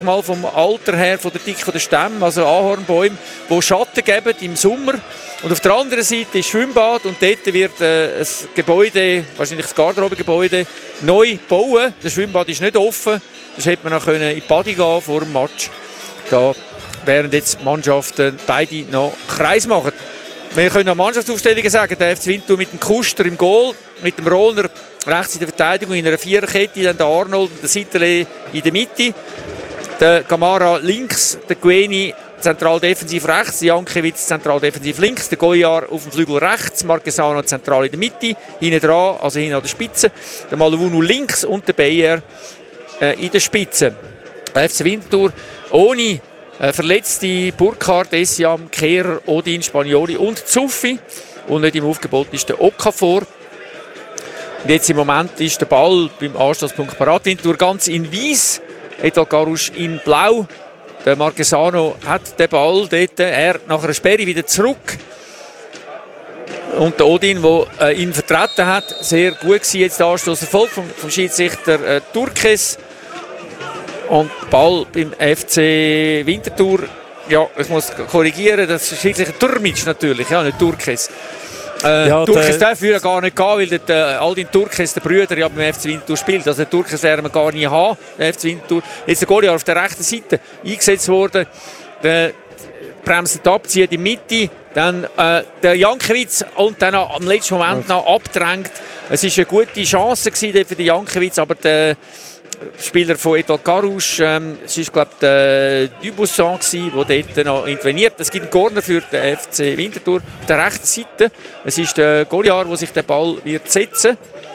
mal vom Alter her, von der Dicke der Stämme, also Ahornbäume, die Schatten geben im Sommer. Und auf der anderen Seite ist Schwimmbad und dort wird ein Gebäude, wahrscheinlich das Garderobegebäude, neu bauen. Das Schwimmbad ist nicht offen. Das hätte man noch in die Badi gehen vor dem Match. Da während jetzt die Mannschaften beide noch Kreis machen. Wir können noch Mannschaftsaufstellungen sagen. Der FC Winterthur mit dem Kuster im Goal, mit dem Rohner rechts in der Verteidigung in einer Viererkette, dann der Arnold und der Sitterle in der Mitte. Der Camara links, der Gueni zentral defensiv rechts, der Jankiewicz zentral defensiv links, der Goyar auf dem Flügel rechts, Marquesano zentral in der Mitte, hinten dran, also hinten an der Spitze, der Malounou links und der Beyer in der Spitze. Der FC Winterthur ohne verletzte Burkhardt, Essiam, Kehrer, Odin, Spagnoli und Zuffi. Und nicht im Aufgebot ist der Okafor. Und jetzt im Moment ist der Ball beim Anstoßpunkt parat. Winterthur ganz in weiß, Edouard Garrouche in blau. Der Marquesano hat den Ball dort, er nach einer Sperre wieder zurück. Und der Odin, der ihn vertreten hat, sehr gut war jetzt der Anstoß erfolgt vom Schiedsrichter Turkes. Und Ball beim FC Winterthur, ja, ich muss korrigieren, das ist Schiedsrichter Turmic natürlich, ja, nicht Turkes. Turkes darf ja gar nicht gehen, weil der Aldin Turkes, der Brüder, ja beim FC Winterthur spielt. Also der Turkes werden wir gar nie haben, der FC Winterthur. Jetzt der Goliath auf der rechten Seite eingesetzt worden. Der bremst ab, zieht in die Mitte. Dann der Jankiewicz und dann am letzten Moment noch abgedrängt. Es war eine gute Chance für den Jankiewicz, aber der Spieler von Edouard Garrouche, es war glaube ich der Dubuisson, der dort noch interveniert. Es gibt einen Corner für den FC Winterthur auf der rechten Seite. Es ist der Goliath, der sich den Ball wird setzen.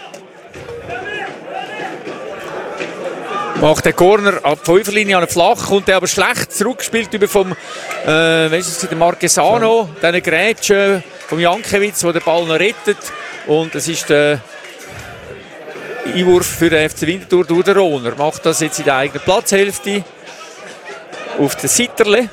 Macht den Corner ab die Fünferlinie an den Flach, kommt der aber schlecht zurückgespielt über vom der Marquesano, dann Grätsche vom Jankiewicz, der den Ball noch rettet. Und es ist der Einwurf für den FC Winterthur durch den Rohner. Macht das jetzt in der eigenen Platzhälfte auf den Sitterle.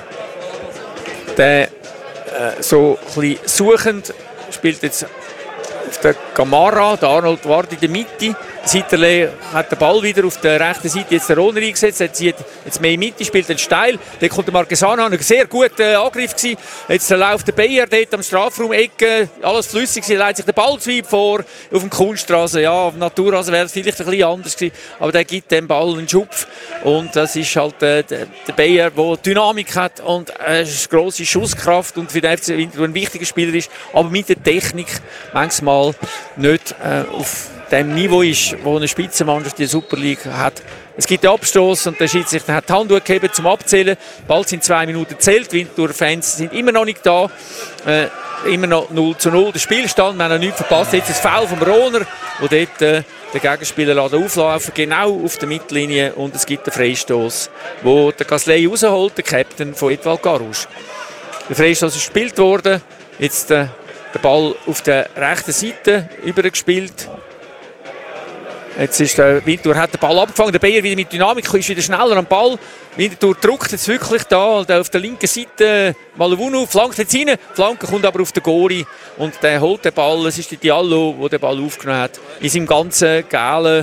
Der so ein bisschen suchend spielt jetzt auf den Camara. Der Arnold wartet in der Mitte. Sitterle hat den Ball wieder auf der rechten Seite, jetzt der Rohner eingesetzt, er zieht jetzt mehr in die Mitte, spielt den steil, dann kommt der Marquesano an, ein sehr guter Angriff gewesen. Jetzt läuft der Beyer dort am Strafraum-Ecke, alles flüssig, er leitet sich den Ball zu weit vor, auf dem Kunststraße, ja, auf dem Naturrasen wäre es vielleicht ein bisschen anders gewesen, aber der gibt dem Ball einen Schupf und das ist halt der Beyer, der Dynamik hat und eine grosse Schusskraft und für den FC Winterthur ein wichtiger Spieler ist, aber mit der Technik manchmal nicht auf dem Niveau ist, wo eine Spitzenmannschaft die Super League hat. Es gibt den Abstoß und der Schiedsrichter hat die Hand gegeben zum Abzählen. Bald sind 2 Minuten gezählt. Winterthur-Fans sind immer noch nicht da. Immer noch 0:0 der Spielstand. Wir haben noch nichts verpasst. Jetzt das Foul vom Rohner, wo dort den Gegenspieler auflaufen, genau auf der Mittellinie. Und es gibt einen Freistoß, wo der Gasley rausholt, der Captain von Edouard Garrouche. Der Freistoß ist gespielt worden. Jetzt der Ball auf der rechten Seite übergespielt. Jetzt ist der Winterthur hat den Ball abgefangen, der Beyer wieder mit Dynamik, ist wieder schneller am Ball. Winterthur drückt jetzt wirklich da auf der linken Seite Malounou, flankt jetzt rein, die Flanke kommt aber auf den Gori und der holt den Ball, es ist der Diallo, der den Ball aufgenommen hat. In seinem ganzen gelben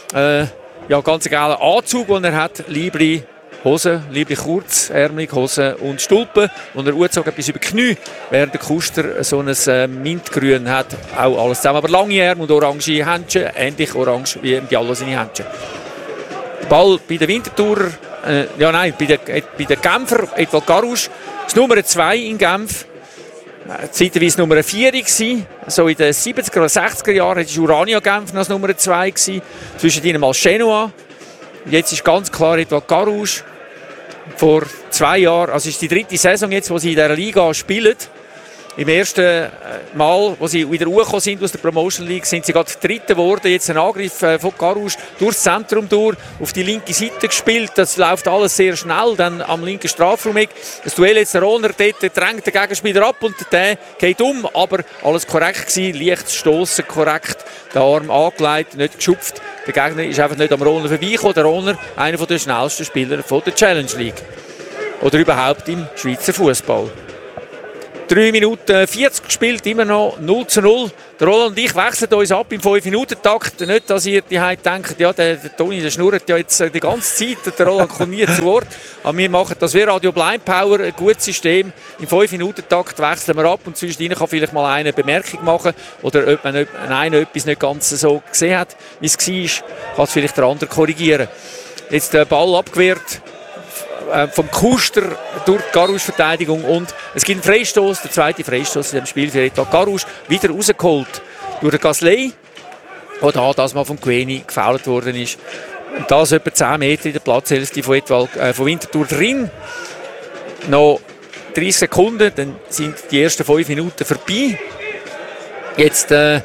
Anzug, den er hat, Libri Hosen, liebe kurzärmelige Hosen und Stulpen und er angezogen bis über die Knie, während der Kuster so ein Mintgrün hat, auch alles zusammen, aber lange Ärmel und orange Händchen, ähnlich orange wie im Diallo seine Händchen. Der Ball bei den Winterthurer, bei den Genfer, Edouard Garrouche, das Nummer 2 in Genf, zeitweise Nummer 4 gewesen, so in den 70er oder 60er Jahren war Urania Genf als Nummer 2 gewesen, zwischen ihnen mal Genoa. Jetzt ist ganz klar Edouard Garrouche. Vor 2 Jahren, also ist die 3. Saison jetzt, wo sie in dieser Liga spielen. Im ersten Mal, wo sie wieder hochgekommen sind aus der Promotion League, sind sie gerade Dritte geworden. Jetzt ein Angriff von Garrouche durchs Zentrum durch, auf die linke Seite gespielt. Das läuft alles sehr schnell, dann am linken Strafraum. Das Duell jetzt der Rohner, dort drängt der Gegenspieler ab und der geht um, aber alles korrekt gewesen, leichtes Stossen korrekt, der Arm angelegt, nicht geschupft. Der Gegner ist einfach nicht am Rohner vorbeigekommen. Der Rohner, einer der schnellsten Spieler von der Challenge League. Oder überhaupt im Schweizer Fußball. 3 Minuten 40 gespielt, immer noch 0:0. Der Roland und ich wechseln uns ab im 5-Minuten-Takt. Nicht, dass ihr die denkt, ja, der Toni, der schnurrt ja jetzt die ganze Zeit und der Roland kommt nie zu Wort. Aber wir machen das wie Radio Blind Power, ein gutes System. Im 5-Minuten-Takt wechseln wir ab und zwischendrin kann vielleicht mal einer eine Bemerkung machen oder wenn einer etwas nicht ganz so gesehen hat, wie es war, kann es vielleicht der andere korrigieren. Jetzt der Ball abgewehrt vom Kuster durch die Garouche-Verteidigung und es gibt einen Freistoß, der zweite Freistoß in dem Spiel für Etoile Garouche, wieder rausgeholt durch den Gasley, der da das mal von Gueni gefoult worden ist. Und das etwa 10 Meter in der Platzhälfte von Winterthur drin. Noch 30 Sekunden, dann sind die ersten 5 Minuten vorbei. Jetzt der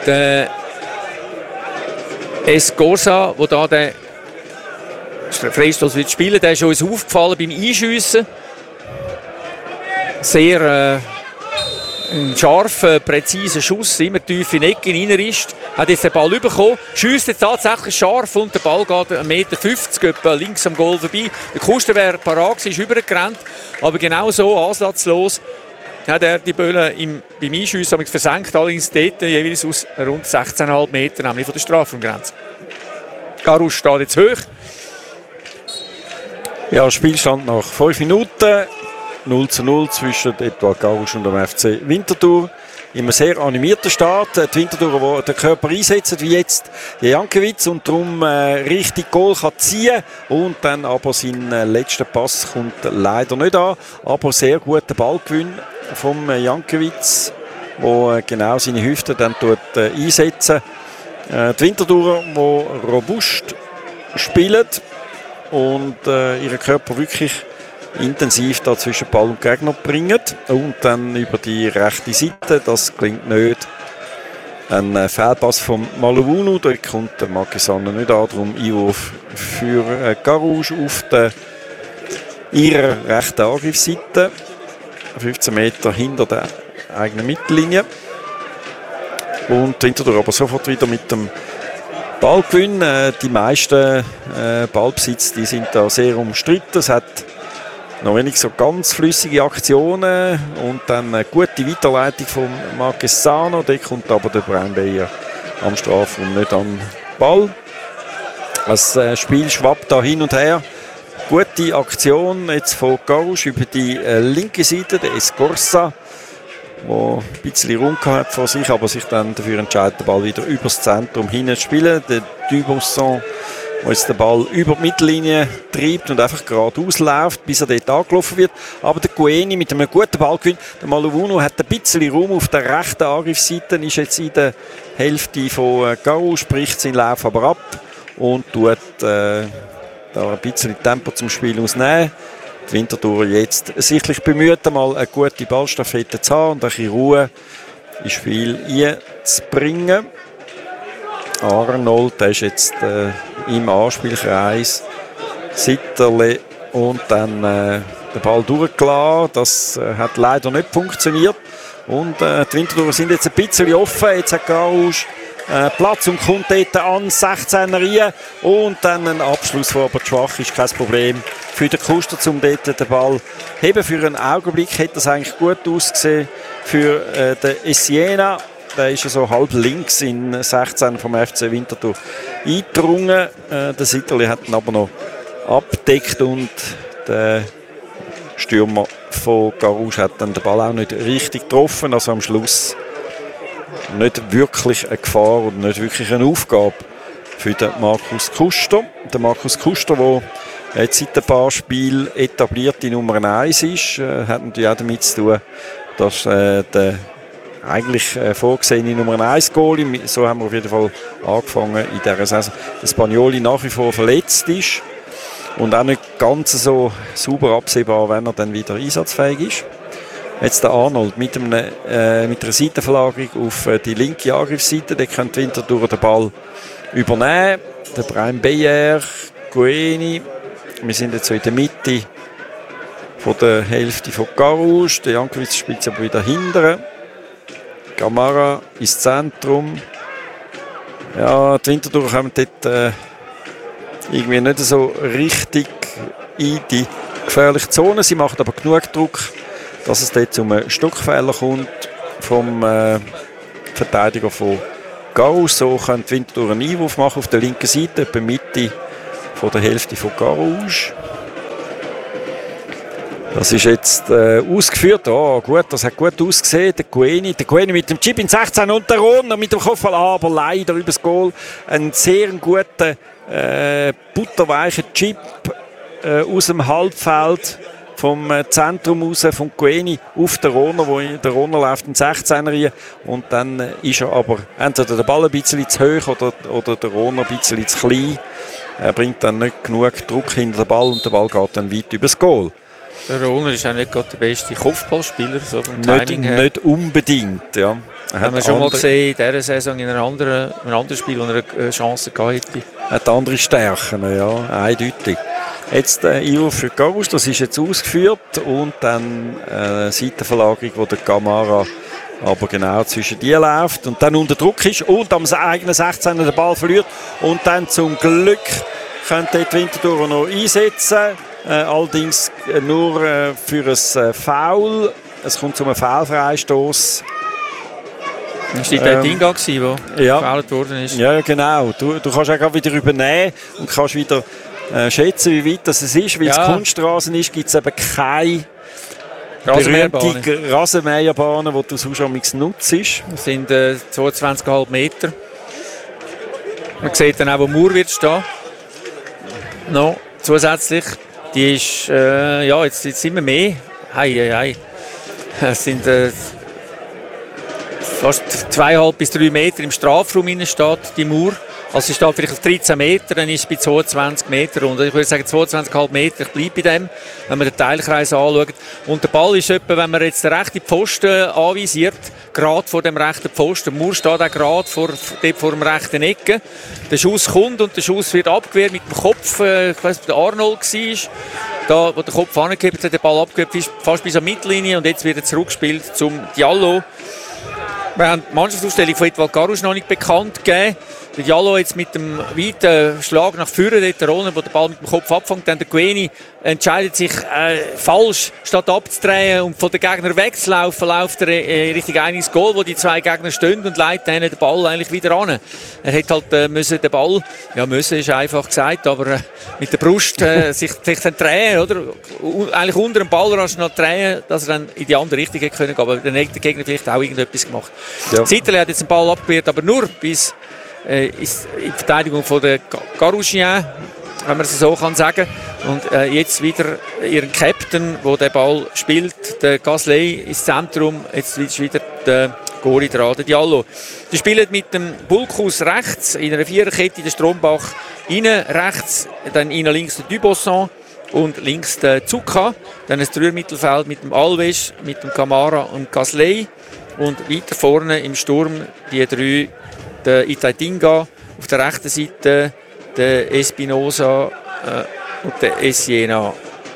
Escorsa, der da den Freistoß wird spielen, der ist uns aufgefallen beim Einschiessen. Sehr ein scharfer, präziser Schuss, immer tief in die Ecke reinrischt. Hat jetzt den Ball bekommen, schiesst jetzt tatsächlich scharf und der Ball geht 1,50 Meter etwa links am Goal vorbei. Der Kuster wäre parat, ist übergerannt, aber genau so ansatzlos hat er die Böllen beim Einschiessen versenkt, allerdings dort jeweils aus rund 16,5 Metern, nämlich von der Strafraumgrenze. Garouche steht jetzt hoch. Ja, Spielstand nach 5 Minuten. 0:0 zwischen Etoile Garouche und dem FC Winterthur. Immer sehr animierter Start. Die Winterthur, die den Körper einsetzen, wie jetzt Jankiewicz und darum richtig Goal kann ziehen. Und dann aber sein letzter Pass kommt leider nicht an. Aber sehr guter Ballgewinn vom Jankiewicz, der genau seine Hüfte dann einsetzen. Die Winterthurer, die robust spielen und ihren Körper wirklich intensiv da zwischen Ball und Gegner bringen und dann über die rechte Seite, das klingt nicht. Ein Fehlpass von Malounou, da kommt der Marquesano nicht an, darum Einwurf für Garouche auf ihrer rechten Angriffsseite, 15 Meter hinter der eigenen Mittellinie. Und Winterthur aber sofort wieder mit dem Ballgewinn. Die meisten Ballbesitz, die sind da sehr umstritten. Es hat noch wenig so ganz flüssige Aktionen und dann eine gute Weiterleitung von Marquesano. Da kommt aber der Brian Beyer am Strafraum nicht an den Ball. Das Spiel schwappt da hin und her. Gute Aktion jetzt von Garouche über die linke Seite, der Escorsa, der ein bisschen Raum hat vor sich, aber sich dann dafür entscheidet, den Ball wieder übers Zentrum hin zu spielen. Der Dubosson, der jetzt den Ball über die Mittellinie treibt und einfach geradeaus läuft, bis er dort angelaufen wird. Aber der Gueni mit einem guten Ballgewinn, der Malounou hat ein bisschen Raum auf der rechten Angriffsseite, ist jetzt in der Hälfte von Garouche, spricht seinen Lauf aber ab und tut da ein bisschen Tempo zum Spiel ausnehmen. Die Winterthur jetzt sichtlich bemüht, einmal eine gute Ballstaffette zu haben und ein bisschen Ruhe ins Spiel einzubringen. Arnold, der ist jetzt im Anspielkreis. Sitterle und dann den Ball durchgelassen. Das hat leider nicht funktioniert. Und die Winterthur sind jetzt ein bisschen offen. Jetzt hat Garouche Platz und kommt dort an 16er rein. Und dann ein Abschluss, der aber schwach ist, kein Problem für den Kuster, um dort den Ball heben. Für einen Augenblick hätte das eigentlich gut ausgesehen für den Essiena. Der ist ja so halb links in 16 vom FC Winterthur eingedrungen. Der Sitterli hat ihn aber noch abgedeckt und der Stürmer von Garouche hat dann den Ball auch nicht richtig getroffen. Also am Schluss nicht wirklich eine Gefahr und nicht wirklich eine Aufgabe für den Markus Kuster. Der Markus Kuster, der jetzt seit ein paar Spielen etablierte Nummer 1 ist, hat natürlich auch damit zu tun, dass der eigentlich vorgesehene Nummer 1 Goalie, so haben wir auf jeden Fall angefangen in dieser Saison, der Spagnoli nach wie vor verletzt ist und auch nicht ganz so sauber absehbar, wenn er dann wieder einsatzfähig ist. Jetzt der Arnold mit einer Seitenverlagerung auf die linke Angriffsseite, der könnte Winterthur den Ball übernehmen. Der Brian Beyer, Gueni, wir sind jetzt so in der Mitte von der Hälfte von Garouche, der Jankiewicz spielt aber wieder hinten. Camara ins Zentrum. Ja, die Winterthur kommen dort irgendwie nicht so richtig in die gefährliche Zone. Sie machen aber genug Druck, dass es dort zum Stockfehler kommt vom Verteidiger von Garus. So können die Winterthur einen Einwurf machen auf der linken Seite, etwa Mitte von der Hälfte von Garus. Das ist jetzt ausgeführt. Oh, gut, das hat gut ausgesehen. Der Gueni mit dem Chip in 16 und der Rohner mit dem Kopfball. Aber leider übers Goal. Ein sehr guter, butterweicher Chip aus dem Halbfeld vom Zentrum raus, vom Gueni auf den Rohner, wo der Rohner läuft in 16er und dann ist er aber entweder der Ball ein bisschen zu hoch oder der Rohner ein bisschen zu klein. Er bringt dann nicht genug Druck hinter den Ball und der Ball geht dann weit übers Goal. Der Rohner ist auch nicht gerade der beste Kopfballspieler, so vom Timing her. Nicht unbedingt, ja. Haben wir schon mal gesehen in dieser Saison in einem anderen Spiel, wo er eine Chance gehabt hätte. Hat andere Stärken, ja, eindeutig. Jetzt Einwurf für Garus, das ist jetzt ausgeführt und dann Seitenverlagerung, wo der Camara aber genau zwischen die läuft und dann unter Druck ist und am eigenen 16 den Ball verliert und dann zum Glück könnte die Winterthur noch einsetzen. Allerdings nur für ein Foul. Es kommt zu einem Foulfreistoß. Das war der Dinga, der gefoult worden ist. Ja, genau. Du kannst auch wieder übernehmen und kannst wieder schätzen, wie weit das ist. Weil es Kunststraßen ist, gibt es eben keine berühmte Rasenmäherbahnen, die du sonst am nutzt. Das sind 22,5 Meter. Man sieht dann auch, wo Mauer wird stehen. No, zusätzlich. Die ist, jetzt sind wir mehr. Hei. Es sind fast 2,5 bis 3 Meter im Strafraum steht die Mauer. Also sie steht vielleicht auf 13 Meter, dann ist es bei 22 Meter. Und ich würde sagen 22,5 Meter, ich bleibe bei dem, wenn man den Teilkreis anschaut. Und der Ball ist etwa, wenn man jetzt den rechten Pfosten anvisiert, gerade vor dem rechten Pfosten. Der Mauer steht auch gerade vor dem rechten Ecke. Der Schuss kommt und der Schuss wird abgewehrt mit dem Kopf. Ich weiss, der Arnold war. Da, wo der Kopf angehebt hat, der Ball abgewehrt, fast bis zur Mittellinie. Und jetzt wird er zurückgespielt zum Diallo. Wir haben die Mannschaftsausstellung von Edouard Garus noch nicht bekannt gegeben. Der Diallo jetzt mit dem weiten Schlag nach vorne, der Rohner, der den Ball mit dem Kopf abfängt. Dann der Gueni entscheidet sich falsch, statt abzudrehen und von den Gegnern wegzulaufen, läuft er Richtung einiges Goal, wo die zwei Gegner stehen und leitet ihnen den Ball eigentlich wieder an. Er hätte halt müssen den Ball, müssen ist einfach gesagt, aber mit der Brust sich dann drehen, oder? Eigentlich unter dem Ball noch drehen, dass er dann in die andere Richtung hätte können gehen. Aber dann hat der Gegner vielleicht auch irgendetwas gemacht. Ja. Zitterle hat jetzt den Ball abgewehrt, aber nur bis ist in Verteidigung von der Garousien, wenn man es so kann sagen. Und jetzt wieder ihren Captain, der den Ball spielt, der Gasley ins Zentrum. Jetzt ist wieder der Gori dran, der Diallo. Die spielen mit dem Bulkus rechts in einer Viererkette, der Strombach innen rechts, dann innen links der Dubosson und links der Zucca. Dann ein Dreiermittelfeld mit dem Alves, mit dem Camara und Gasley. Und weiter vorne im Sturm die drei, der Itaitinga auf der rechten Seite, der Espinosa und der Escena.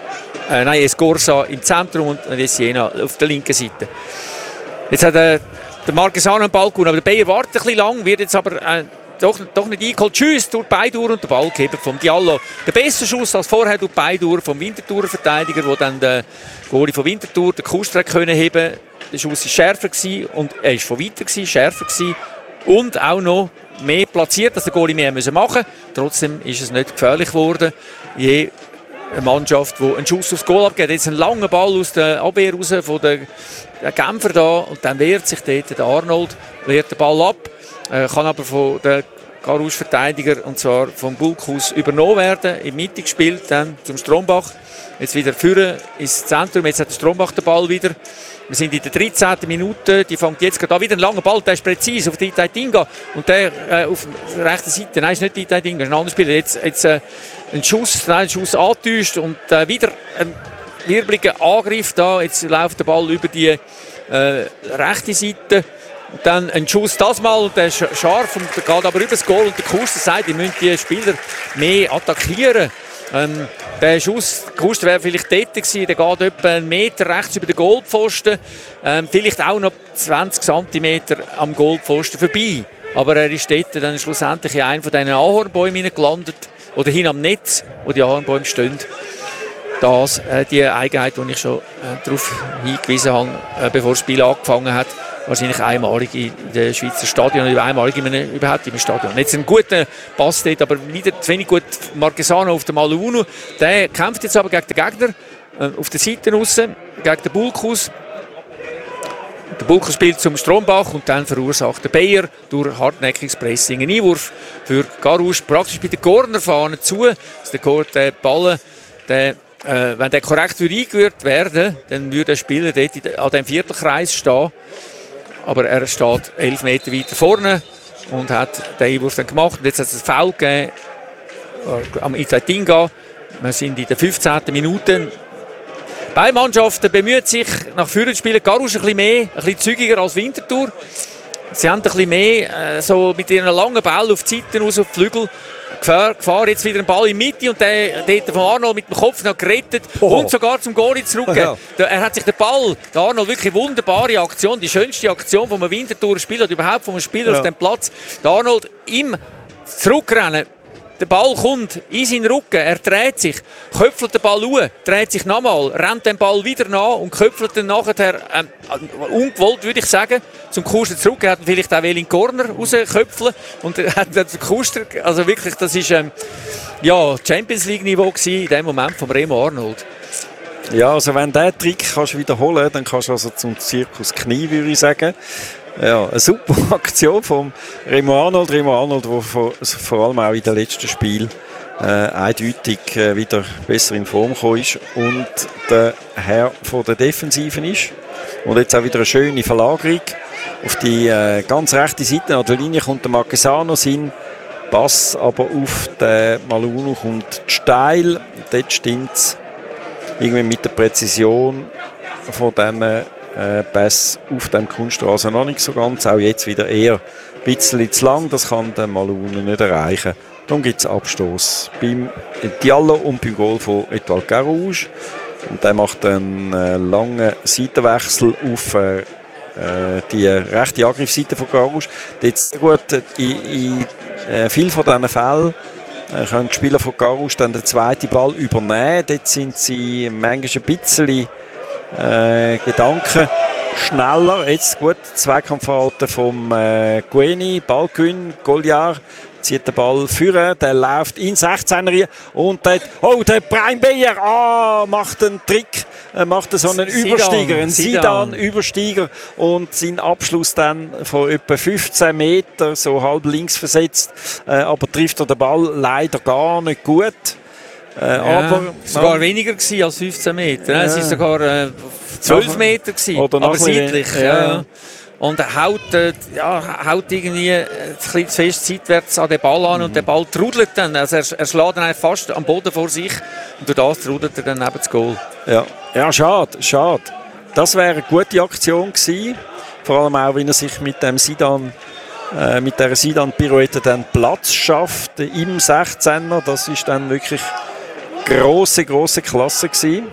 Escorsa im Zentrum und Escena auf der linken Seite. Jetzt hat der Marquesano einen Ball gewonnen, aber der Bayer wartet ein bisschen lang, wird jetzt aber doch nicht eingeholt. Tschüss, durch Beidur und der Ball gegeben vom Diallo. Der beste Schuss als vorher durch Beidur vom Winterthurer Verteidiger, wo dann der Goalie von Winterthur den Kuster können heben. Der Schuss war schärfer gewesen und er war von weiter gewesen, schärfer gewesen und auch noch mehr platziert, dass der Goalie mehr machen musste. Trotzdem ist es nicht gefährlich geworden. Je eine Mannschaft, die einen Schuss aufs Goal abgibt. Jetzt ein langer Ball aus der Abwehr raus von den Genfer da und dann wehrt sich dort der Arnold, wehrt den Ball ab, kann aber von den Garus-Verteidiger und zwar vom Bulkus übernommen werden, in die Mitte gespielt, dann zum Strombach. Jetzt wieder führen ins Zentrum, jetzt hat der Strombach den Ball wieder. Wir sind in der 13. Minute, die fängt jetzt gerade an. Wieder ein langer Ball, der ist präzise auf die Itaitinga. Und der auf der rechten Seite, nein, ist nicht die Itaitinga, ist ein anderer Spieler. Jetzt ein Schuss angetäuscht und wieder ein wirbliger Angriff da. Jetzt läuft der Ball über die rechte Seite. Und dann ein Schuss das mal und der ist scharf und der geht aber über das Goal. Und der Kuster sagt, ihr müsst die Spieler mehr attackieren. Der Schuss, Kuster wäre vielleicht dort gewesen, der geht etwa einen Meter rechts über den Goalpfosten, vielleicht auch noch 20 cm am Goalpfosten vorbei. Aber er ist dort dann schlussendlich in einen von diesen Ahornbäumen gelandet oder hin am Netz, wo die Ahornbäume stehen. Das die Eigenheit, die ich schon darauf hingewiesen habe, bevor das Spiel angefangen hat. wahrscheinlich einmalig in den Schweizer Stadion, einmalig überhaupt im Stadion. Jetzt ein guter Pass dort, aber wieder zu wenig gut Marquesano auf dem Malunu. Der kämpft jetzt aber gegen den Gegner auf der Seite raus, gegen den Bulkus. Der Bulkus spielt zum Strombach und dann verursacht der Bayer durch hartnäckiges Pressing einen Einwurf für Garouche, praktisch bei der Cornerfahne zu. Der Ball, wenn der korrekt eingerührt werden, dann würde der Spieler dort an dem Viertelkreis stehen. Aber er steht 11 Meter weiter vorne und hat den Einwurf dann gemacht. Und jetzt hat es einen Foul gegeben am Itaitinga. Wir sind in der 15. Minute. Beide Mannschaften bemühen sich, nach vorne zu spielen. Garouche ein bisschen zügiger als Winterthur. Sie haben ein bisschen mehr so mit ihren langen Bällen auf die Seiten raus, auf die Flügel. Gefahr, jetzt wieder ein Ball in die Mitte und der von Arnold mit dem Kopf noch gerettet und sogar zum Goal zurück. Ja. Er hat sich den Ball, der Arnold, wirklich wunderbare Aktion, die schönste Aktion von einem Winterthur Spieler, überhaupt von einem Spieler auf dem Platz. Der Arnold im Zurückrennen. Der Ball kommt in seinen Rücken, er dreht sich, köpfelt den Ball hoch, dreht sich nochmal, rennt den Ball wieder nach und köpfelt dann nachher, ungewollt würde ich sagen, zum Kuster zurück. Er hat vielleicht auch in den Corner rausköpfeln und hat den Kuster, also wirklich, das war Champions League Niveau in dem Moment von Remo Arnold. Ja, also wenn du diesen Trick kannst wiederholen, dann kannst du also zum Zirkus Knie, würde ich sagen. Ja, eine super Aktion von Remo Arnold. Remo Arnold, der vor allem auch in den letzten Spielen eindeutig wieder besser in Form gekommen ist und der Herr von der Defensiven ist. Und jetzt auch wieder eine schöne Verlagerung auf die ganz rechte Seite. An der Linie kommt der Marquesano, sein Pass aber auf den Malunu kommt steil. Dort stimmt es irgendwie mit der Präzision von diesen Pass auf dem Kunststraße noch nicht so ganz. Auch jetzt wieder eher ein bisschen zu lang. Das kann der Malunu nicht erreichen. Dann gibt es Abstoß beim Diallo und beim Goal von Etoile Garouche. Und der macht einen langen Seitenwechsel auf die rechte Angriffsseite von Garouche. Jetzt gut, in vielen von diesen Fällen können die Spieler von Garouche dann den zweiten Ball übernehmen. Dort sind sie manchmal ein bisschen Gedanken schneller. Jetzt gut, Zweikampfverhalten vom Gueni, Ballgewinn, Goliard zieht den Ball führen, der läuft in 16er und der Brian Bayer macht einen Trick, macht so einen Übersteiger, einen Zidane-Übersteiger und seinen Abschluss dann von etwa 15 Meter, so halb links versetzt, aber trifft er den Ball leider gar nicht gut. Aber sogar weniger gewesen als 15 Meter. Ja. Es war sogar 12 Meter gewesen, aber seitlich. Ja. Und er haut irgendwie ein bisschen zu fest seitwärts an den Ball an und der Ball trudelt dann. Also er schlägt dann fast am Boden vor sich und durch das trudelt er dann neben das Goal. Ja, schade. Das wäre eine gute Aktion gewesen. Vor allem auch, wenn er sich mit dem Zidane mit dieser Zidane-Pirouette dann Platz schafft im 16er. Das ist dann wirklich grosse Klasse gewesen.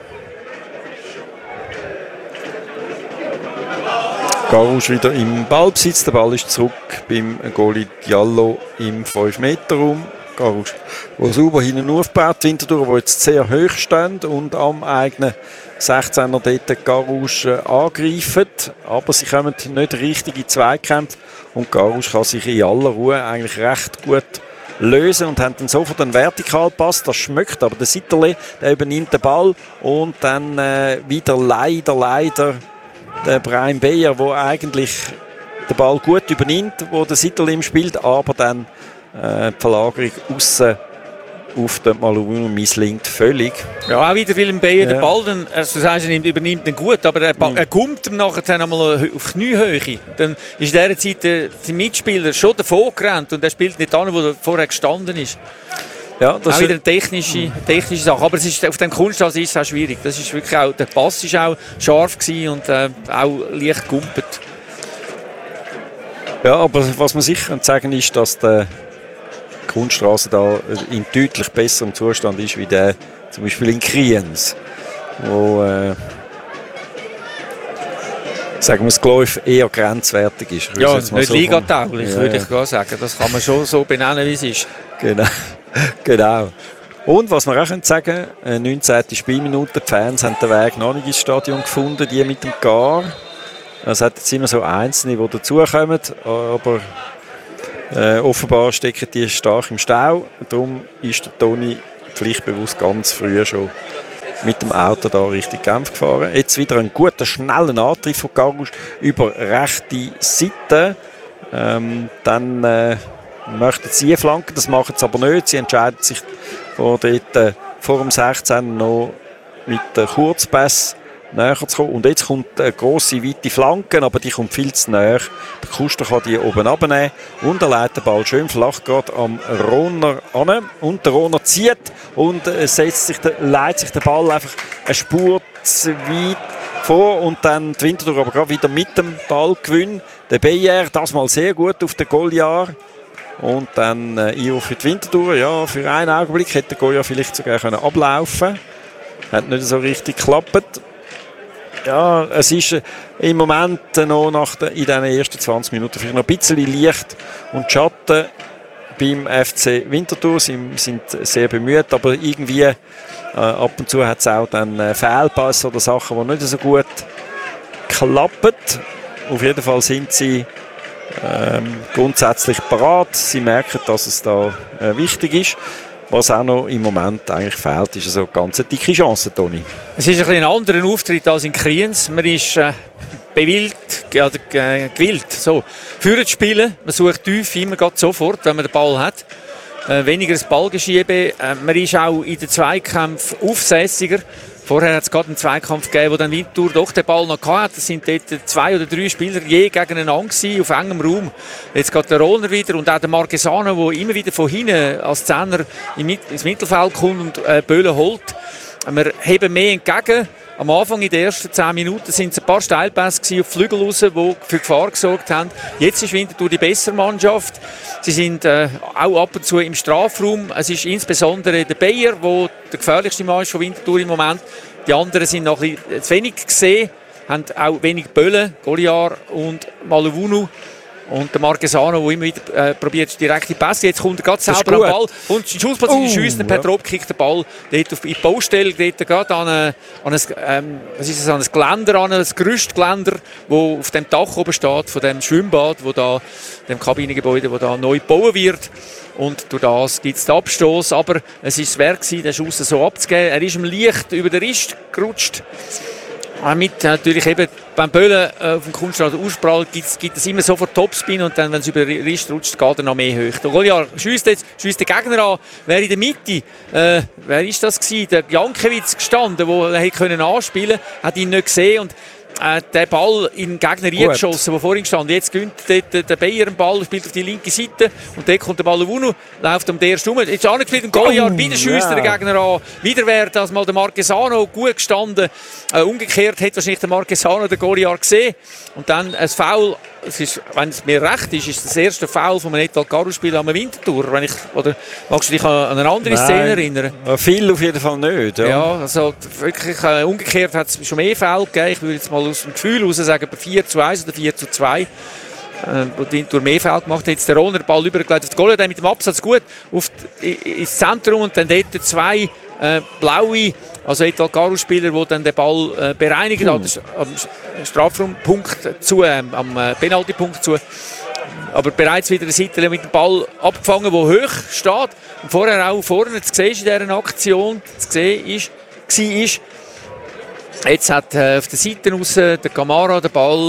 Garouche wieder im Ballbesitz. Der Ball ist zurück beim Goalie Diallo im 5-Meter-Raum. Garouche, der sauber hinten aufbaut. Winterthur, der jetzt sehr hoch steht und am eigenen 16er dort Garouche angreifen. Aber sie kommen nicht richtig in Zweikämpfe. Und Garouche kann sich in aller Ruhe eigentlich recht gut lösen und haben dann sofort einen Vertikalpass. Das schmeckt, aber der Sitterle, der übernimmt den Ball und dann wieder leider der Brian Bayer, der eigentlich den Ball gut übernimmt, wo der Sitterle im spielt, aber dann die Verlagerung aussen auf den Malunu misslingt völlig. Ja, auch wieder Willem Bayer den Ball, dann, also das heisst, er übernimmt ihn gut, aber er kommt ihm nachher einmal auf Kniehöhe. Dann ist in dieser Zeit der Mitspieler schon davor gerannt und er spielt nicht an, wo er vorher gestanden ist. Ja, das auch wieder eine technische Sache, aber es ist, auf dem Kunststraße ist es auch schwierig. Das ist wirklich auch, der Pass war auch scharf gewesen und auch leicht gegumpelt. Ja, aber was man sicher sagen ist, dass der Kunststraße da in deutlich besserem Zustand ist wie der zum Beispiel in Kriens, wo sagen wir, das Läuft eher grenzwertig ist. Ja, nicht so ligatauglich, würde ich gar sagen. Das kann man schon so benennen, wie es ist. Genau. Und was wir auch sagen können, 19. Spielminute, die Fans haben den Weg noch nicht ins Stadion gefunden, die mit dem Gar. Es hat jetzt immer so Einzelne, die dazukommen, aber offenbar stecken die stark im Stau. Darum ist der Toni pflichtbewusst ganz früh schon mit dem Auto da Richtung Genf gefahren. Jetzt wieder einen guten, schnellen Antrieb von Garusch über rechte Seite. Dann möchten sie flanken, das machen sie aber nicht. Sie entscheiden sich vor dem 16 noch mit den Kurzpass näher zu kommen. Und jetzt kommt eine grosse, weite Flanke, aber die kommt viel zu näher. Der Kuster kann die oben abnehmen und er leitet den Ball schön flach gerade am Rohner an. Und der Rohner zieht und leitet sich den Ball einfach eine Spur zu weit vor und dann die Winterthur aber gerade wieder mit dem Ballgewinn. Der Beyer, das mal sehr gut auf den Goliath. Und dann Einwurf für die Winterthur. Ja, für einen Augenblick hätte der Goliath vielleicht sogar ablaufen können. Hat nicht so richtig geklappt. Ja, es ist im Moment noch in den ersten 20 Minuten vielleicht noch ein bisschen Licht und Schatten beim FC Winterthur. Sie sind sehr bemüht, aber irgendwie ab und zu hat es auch dann Fehlpass oder Sachen, die nicht so gut klappen. Auf jeden Fall sind sie grundsätzlich parat. Sie merken, dass es da wichtig ist. Was auch noch im Moment eigentlich fehlt, ist eine ganz dicke Chance, Toni. Es ist ein anderer Auftritt als in Kriens. Man ist gewillt, so, für das Spielen. Man sucht tief immer sofort, wenn man den Ball hat. Weniger das Ballgeschiebe. Man ist auch in den Zweikämpfen aufsässiger. Vorher hat es gerade einen Zweikampf gegeben, wo dann Winterthur doch den Ball noch hatte. Es sind dort 2 oder 3 Spieler je gegeneinander gewesen, auf engem Raum. Jetzt geht der Rohner wieder und auch der Marquesano, der immer wieder von hinten als Zehner ins Mittelfeld kommt und Böllen holt. Wir heben mehr entgegen. Am Anfang, in den ersten 10 Minuten, sind es ein paar Steilpässe auf die Flügel raus, die für Gefahr gesorgt haben. Jetzt ist Winterthur die bessere Mannschaft. Sie sind auch ab und zu im Strafraum. Es ist insbesondere der Beyer, der der gefährlichste Mann ist von Winterthur im Moment. Die anderen sind noch ein bisschen zu wenig gesehen, haben auch wenig Böllen, Goliath und Maluvunu. Und der Marquesano, der immer wieder probiert, direkte Pässe. Jetzt kommt er gerade selber am Ball. Und in die Schussposition schießt, per Drop kickt der Ball dort auf die Baustelle, dort gerade an ein Geländer, ein Gerüstgeländer, das auf dem Dach oben steht, von dem Schwimmbad, dem Kabinengebäude, das da neu gebaut wird. Und durch das gibt es den Abstoß. Aber es war es wert, den Schuss so abzugeben. Er ist ihm leicht über den Rist gerutscht. Mit natürlich eben beim Böllen auf dem Kunststraße Ausprall gibt es immer sofort Topspin und dann, wenn es über den Rist rutscht, geht er noch mehr hoch. Der Goliath schiesst den Gegner an. Wer in der Mitte? Wer ist das gewesen? Der Jankiewicz gestanden, der hätte anspielen können, hat ihn nicht gesehen und der Ball in den Gegner reingeschossen, der vorhin stand. Jetzt gewinnt der Beyer den Ball, spielt auf die linke Seite und dort kommt der Ball auf läuft um den ersten rum. Jetzt angespielt und Goliath, wieder schiesst der Gegner an. Wieder wäre das mal der Marquesano gut gestanden. Umgekehrt hat wahrscheinlich der Marquesano den Goliath gesehen. Und dann ein Foul, wenn es mir recht ist, ist das erste Foul von einem Etal Garusch-Spiel am Winterthur. Oder magst du dich an eine andere Szene erinnern? Viel auf jeden Fall nicht. Ja, also wirklich umgekehrt hat es schon mehr Fälle gegeben. Ich würde jetzt mal aus dem Gefühl heraus sagen, 4:1 oder 4:2. Wo die Winterthur mehr Fälle gemacht hat. Jetzt der Rohner den Ball übergelegt auf die Goal, dann mit dem Absatz gut ins Zentrum und dann dort 2 blaue, also Etal Garusch-Spieler, die dann den Ball bereinigen, am Strafraumpunkt zu, am Penaltypunkt zu. Aber bereits wieder eine Seite mit dem Ball abgefangen, der hoch steht. Und vorher auch vorne zu sehen in dieser Aktion, zu sehen war, jetzt hat auf der Seite raus der Camara den Ball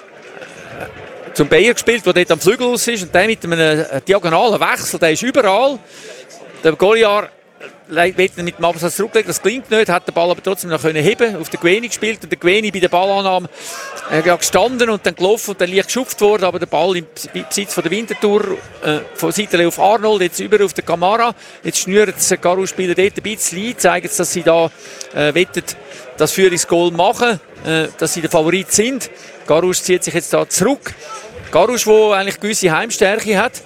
zum Beyer gespielt, der dort am Flügel raus ist. Und der mit einem diagonalen Wechsel, der ist überall. Der Goliath will ihn mit dem Absatz zurücklegen, das klingt nicht, hat den Ball aber trotzdem noch heben, auf den Gweni gespielt und der Gweni bei der Ballannahme gestanden und dann gelaufen und dann leicht geschupft worden, aber der Ball im Besitz von der Winterthur von Seite auf Arnold, jetzt über auf den Camara, jetzt schnüren die Garusch-Spieler dort ein bisschen ein, zeigen, dass sie da wettet, das Führungsgoal machen, dass sie der Favorit sind. Garusch zieht sich jetzt da zurück. Garusch, der eigentlich gewisse Heimstärke hat,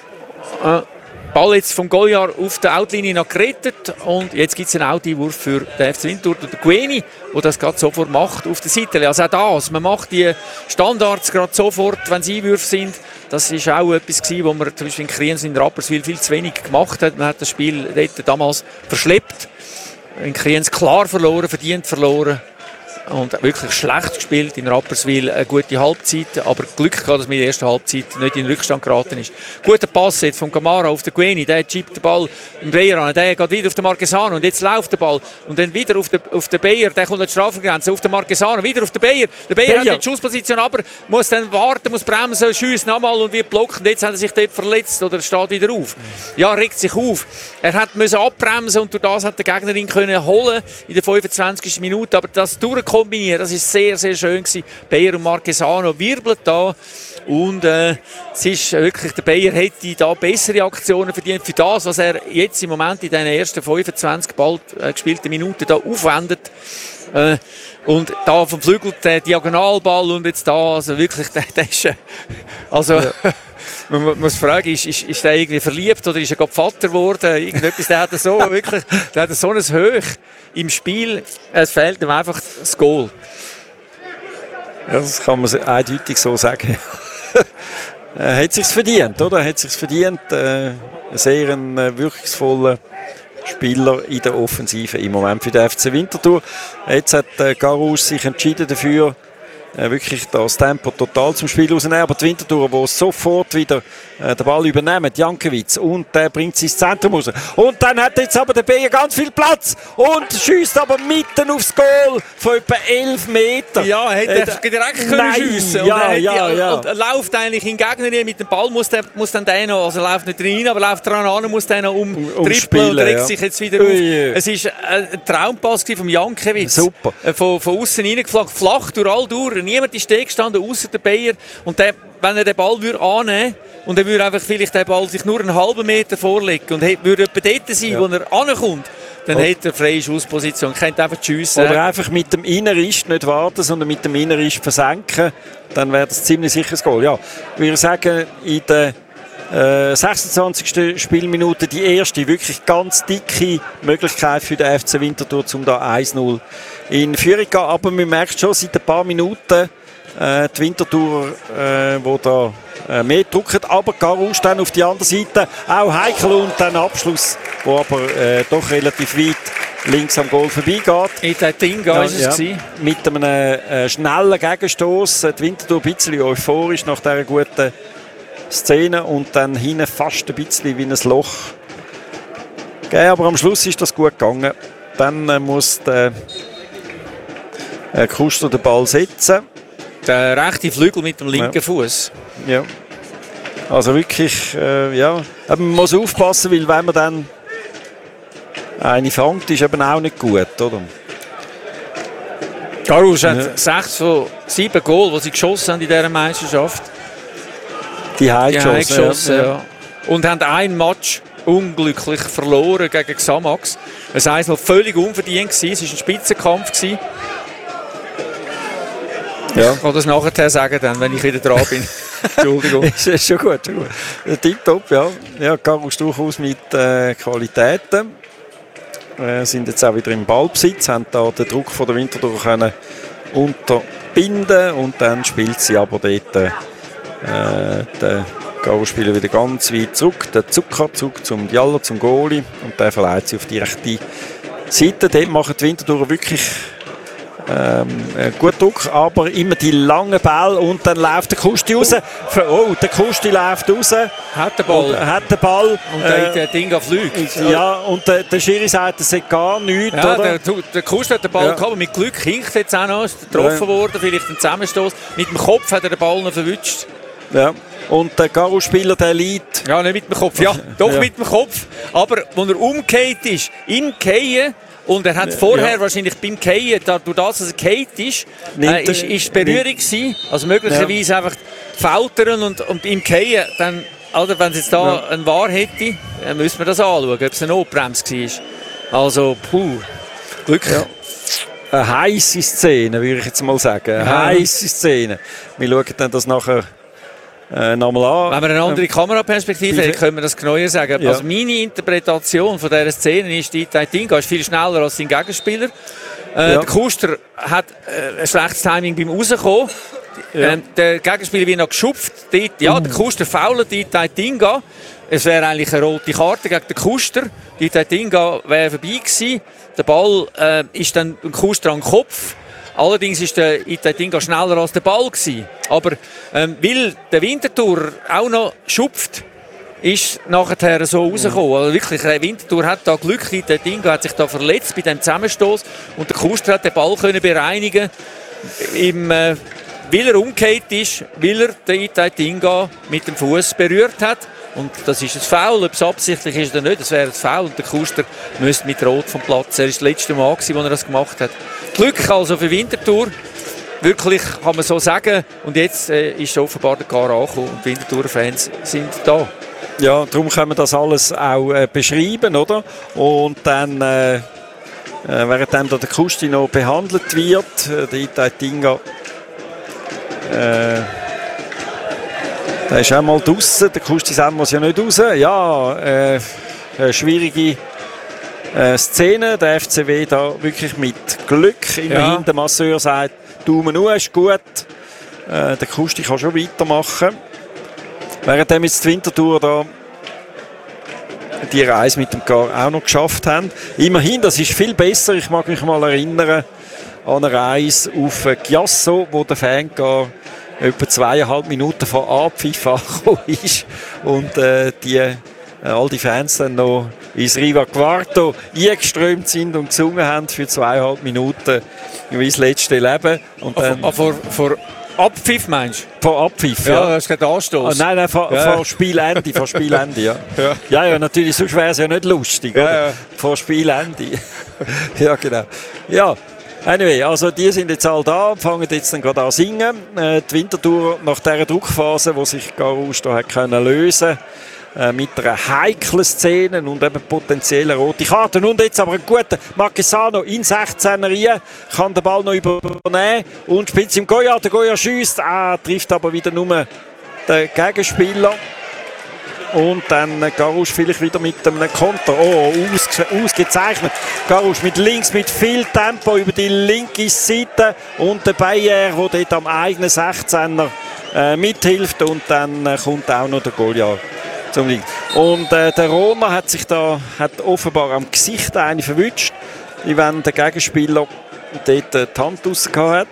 Ball jetzt vom Goliath auf der Outlinie noch gerettet und jetzt gibt es einen Outwurf für den FC Winterthur, der Gweni, der das gerade sofort macht auf der Seite. Also auch das, man macht die Standards gerade sofort, wenn es Einwürfe sind. Das ist auch etwas gewesen, wo man zum Beispiel in Kriens in Rapperswil viel zu wenig gemacht hat. Man hat das Spiel dort damals verschleppt. In Kriens klar verloren, verdient verloren. und wirklich schlecht gespielt in Rapperswil, eine gute Halbzeit, aber Glück gehabt, dass wir in der ersten Halbzeit nicht in den Rückstand geraten ist. Guter Pass jetzt von Camara auf den Gueni, der schiebt den Ball im Bayer an, der geht wieder auf den Marquesano und jetzt läuft der Ball und dann wieder auf den Bayer, der kommt an die Strafgrenze, auf den Marquesano, wieder auf den Bayer. Der Bayer hat die Schussposition, aber muss dann warten, muss bremsen, schießt nochmal und wird blockt und jetzt hat er sich dort verletzt oder steht wieder auf. Ja, regt sich auf. Er hat müssen abbremsen und durch das hat der Gegnerin können holen in der 25. Minute, aber das durchkombinieren, das ist sehr, sehr schön gewesen. Bayer und Marquesano wirbelt da und es ist wirklich, der Bayer hätte da bessere Aktionen verdient für das, was er jetzt im Moment in den ersten 25 bald gespielten Minuten da aufwendet. Und da vom Flügel der Diagonalball und jetzt da, also wirklich, der ist, also, ja. Man muss fragen, ist der irgendwie verliebt oder ist er gerade Vater geworden? Irgendetwas, der hat so wirklich, der hat so ein Höch im Spiel, es fehlt ihm einfach das Goal. Ja, das kann man eindeutig so sagen. Hat sich's verdient, oder? Hat sich's verdient, sehr wirkungsvoller Spieler in der Offensive im Moment für den FC Winterthur. Jetzt hat Garus sich entschieden dafür, wirklich das Tempo total zum Spiel rausnehmen. Aber die Winterthur, die sofort wieder den Ball übernehmen, Jankiewicz, und der bringt sie ins Zentrum raus. Und dann hat jetzt aber der Bayer ganz viel Platz und schießt aber mitten aufs Goal von etwa 11 Metern. Ja, hätte er direkt können schiessen. Ja. Und läuft eigentlich in Gegner mit dem Ball, muss dann der noch, also läuft nicht rein, aber läuft dran an, muss der noch umtrippeln und regt sich jetzt wieder auf. Es war ein Traumpass von Jankiewicz. Super. Von außen reingeflogen, flach durch. Niemand ist stehen gestanden, außer der Bayer. Und wenn er den Ball annehmen würde, und er würde einfach vielleicht den Ball sich nur einen halben Meter vorlegen und würde etwa dort sein, wo er ankommt, dann hätte er freie Schussposition, könnte einfach schiessen. Oder einfach mit dem Innerist nicht warten, sondern mit dem Innerist versenken, dann wäre das ziemlich sicheres Goal. Ja, ich würde sagen, in der 26. Spielminute die erste wirklich ganz dicke Möglichkeit für den FC Winterthur, um da 1-0 in Führung zu gehen. Aber man merkt schon seit ein paar Minuten, die Winterthur, die da mehr drücken, aber Garus dann auf die andere Seite auch heikel und dann Abschluss, der aber doch relativ weit links am Goal vorbeigeht. Itatinga ist es gewesen. Mit einem schnellen Gegenstoß. Die Winterthur ein bisschen euphorisch nach dieser guten Szene und dann hinten fast ein bisschen wie ein Loch gegeben, aber am Schluss ist das gut gegangen. Dann muss der Kuster den Ball setzen. Der rechte Flügel mit dem linken Fuß. Ja. Also wirklich, ja. Aber man muss aufpassen, weil wenn man dann eine fängt, ist eben auch nicht gut, oder? Garus hat 6 von 7 Goal, die sie geschossen haben in dieser Meisterschaft. Die Heimgeschossen, ja. Und haben einen Match unglücklich verloren gegen Xamax. Das heisst, noch völlig unverdient gewesen. Es war ein Spitzenkampf gewesen. Ja. Ich kann das nachher sagen, dann, wenn ich wieder dran bin. Entschuldigung. Ist schon gut, schon gut. Tipptopp, ja. Ja, Garus durchaus mit Qualitäten. Sind jetzt auch wieder im Ballbesitz, haben da den Druck von der Winterthur können unterbinden und dann spielt sie aber dort der Garus-Spieler wieder ganz weit zurück, der Zucker zurück zum Diallo, zum Goalie, und der verleiht sie auf die rechte Seite. Dort machen die Winterthur wirklich gut Druck, aber immer die langen Bälle und dann läuft der Kusti raus. Oh, der Kusti läuft raus. Hat den Ball. Und der Ding fliegt. Ja, und der Schiri sagt, es sagt gar nichts. Ja, oder? Der Kusti hat den Ball gehabt, mit Glück hinkt jetzt auch noch, ist getroffen worden, vielleicht ein Zusammenstoß. Mit dem Kopf hat er den Ball noch verwünscht. Ja. Und der Garus-Spieler, der liegt. Ja, nicht mit dem Kopf. Ja, doch mit dem Kopf. Aber als er umgekehrt ist, im Gehen, und er hat vorher wahrscheinlich beim Gehen, durch das, dass er geheilt ist, ist Berührung gewesen. Also möglicherweise einfach Faltern und im Gehen, dann, oder wenn es jetzt da ein War hätte, dann müssen wir das anschauen, ob es eine Notbremse war. Also, Glück. Ja. Eine heisse Szene, würde ich jetzt mal sagen. Eine heisse Szene. Wir schauen dann das nachher nochmal an. Wenn wir eine andere Kameraperspektive haben, können wir das genauer sagen. Ja. Also meine Interpretation von dieser Szene ist, die Tinga ist viel schneller als sein Gegenspieler. Der Kuster hat ein schlechtes Timing beim Rauskommen. Der Gegenspieler wird noch geschupft. Der Kuster fault die Tinga. Es wäre eigentlich eine rote Karte gegen den Kuster. Die Tinga wäre vorbei gewesen. Der Ball ist dann dem Kuster am Kopf. Allerdings war der Itaitinga schneller als der Ball gewesen. Aber weil der Winterthur auch noch schupft, ist nachher so rausgekommen. Also wirklich, der Winterthur hat da Glück. Der Dingo hat sich da verletzt bei dem Zusammenstoß und der Kuster hat den Ball können bereinigen, weil er umgekehrt ist, weil er den Itaitinga mit dem Fuß berührt hat. Und das ist ein Foul. Ob es absichtlich ist oder nicht, das wäre ein Foul. Und der Kuster müsste mit Rot vom Platz. Er war das letzte Mal, als er das gemacht hat. Glück also für Winterthur. Wirklich, kann man so sagen. Und jetzt ist offenbar der Gar angekommen und die Winterthur-Fans sind da. Ja, darum können wir das alles auch beschreiben, oder? Und dann, während der Kusti noch behandelt wird, der Itaitinga, der ist auch mal draussen, der Kusti selber muss ja nicht raus. Ja, eine schwierige Szene, der FCW da wirklich mit Glück. Immerhin der Masseur sagt, Daumen hoch, ist gut. Der Kusti kann schon weitermachen. Während jetzt die Winterthur da die Reise mit dem Gar auch noch geschafft haben. Immerhin, das ist viel besser. Ich mag mich mal erinnern an eine Reise auf Chiasso, wo der Fangar etwa 2,5 Minuten vor Abpfiff angekommen ist und all die Fans dann noch ins Riva Quarto eingeströmt sind und gesungen haben für 2,5 Minuten wie das letzte Leben. Und dann vor Abpfiff meinst du? Vor Abpfiff, ja. Ja, das ist kein Anstoß. Nein, vor Spielende, vor Spielende, ja. Ja, natürlich, sonst wäre es ja nicht lustig, oder? Ja. Vor Spielende. Ja, genau. Ja, anyway, also die sind jetzt alle da, fangen jetzt dann gerade an zu singen. Die Winterthur nach dieser Druckphase, wo sich Garus da hat können lösen mit einer heiklen Szene und eben potenziellen rote Karten. Und jetzt aber ein guter Marquesano in 16er rein, kann den Ball noch übernehmen und spielt im Goya. Der Goya schiesst, trifft aber wieder nur den Gegenspieler. Und dann Garusch vielleicht wieder mit einem Konter. Oh, ausgezeichnet. Garusch mit links, mit viel Tempo über die linke Seite. Und der Bayer, der dort am eigenen 16er mithilft. Und dann kommt auch noch der Goya zum Liegen. Und der Roma hat sich da offenbar am Gesicht eine verwünscht, wie wenn der Gegenspieler dort die Hand rausgehauen hat.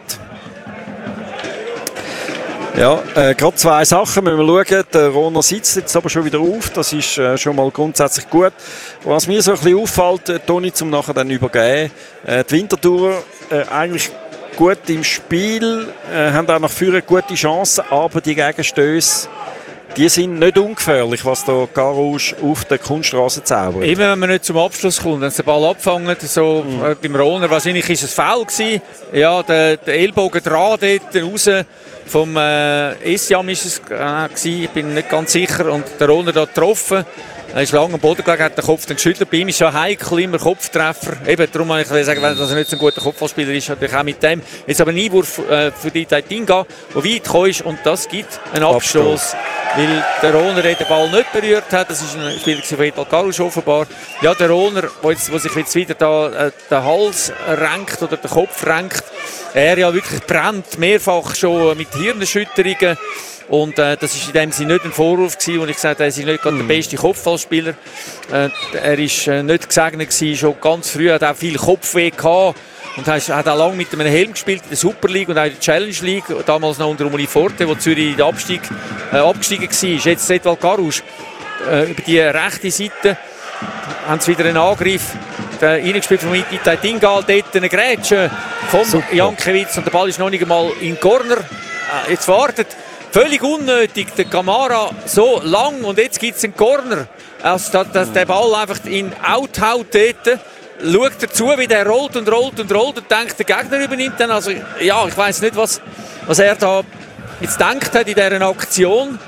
Ja, gerade zwei Sachen müssen wir schauen. Der Rona sitzt jetzt aber schon wieder auf. Das ist schon mal grundsätzlich gut. Was mir so ein bisschen auffällt, Toni, zum nachher dann übergeben, die Winterthur eigentlich gut im Spiel, haben auch nach vorne gute Chancen, aber die Gegenstöße, die sind nicht ungefährlich, was da Garusch auf der Kunststraße zaubert. Eben, wenn man nicht zum Abschluss kommt, wenn sie den Ball abfangen, so beim Roner, wahrscheinlich ist es Foul gewesen. Ja, der Ellbogen dran dort raus. Vom Essiam ist es gewesen, ich bin nicht ganz sicher. Und der Roner da getroffen. Er ist lange am Boden gelegen, hat den Kopf dann geschüttelt. Bei ihm ist ja heikel, immer Kopftreffer. Eben, darum kann ich sagen, wenn er nicht so ein guter Kopfballspieler ist, natürlich auch mit dem. Jetzt aber ein Einwurf für die Itaitinga, der weit gekommen ist. Und das gibt einen Abstoß, weil der Roner den Ball nicht berührt hat. Das ist ein Spieler von Etal Garusch offenbar. Ja, der Roner, wo sich jetzt wieder da den Hals renkt oder den Kopf renkt, er ja wirklich brennt, mehrfach schon mit Hirnerschütterungen. Und das war in dem Sinne nicht ein Vorwurf gewesen, wo ich gesagt habe, er ist nicht gerade der beste Kopfballspieler. Er war nicht gesegnet gewesen, schon ganz früh, hat auch viel Kopfweh gehabt und hat auch lange mit einem Helm gespielt in der Super League und auch in der Challenge League, damals noch unter Romoli Forte, wo Zürich in den Abstieg abgestiegen war. Jetzt Etal Garusch über die rechte Seite haben sie wieder einen Angriff reingespielt von Itaitinga, dort eine Grätsche von Jankiewicz und der Ball ist noch nicht einmal in Corner. Jetzt wartet völlig unnötig, der Camara so lang und jetzt gibt es einen Corner. Also, dass der Ball einfach in Out haut dort. Schaut dazu, wie der rollt und rollt und rollt und denkt, der Gegner übernimmt dann. Also, ja, ich weiss nicht, was er da jetzt gedacht hat in dieser Aktion.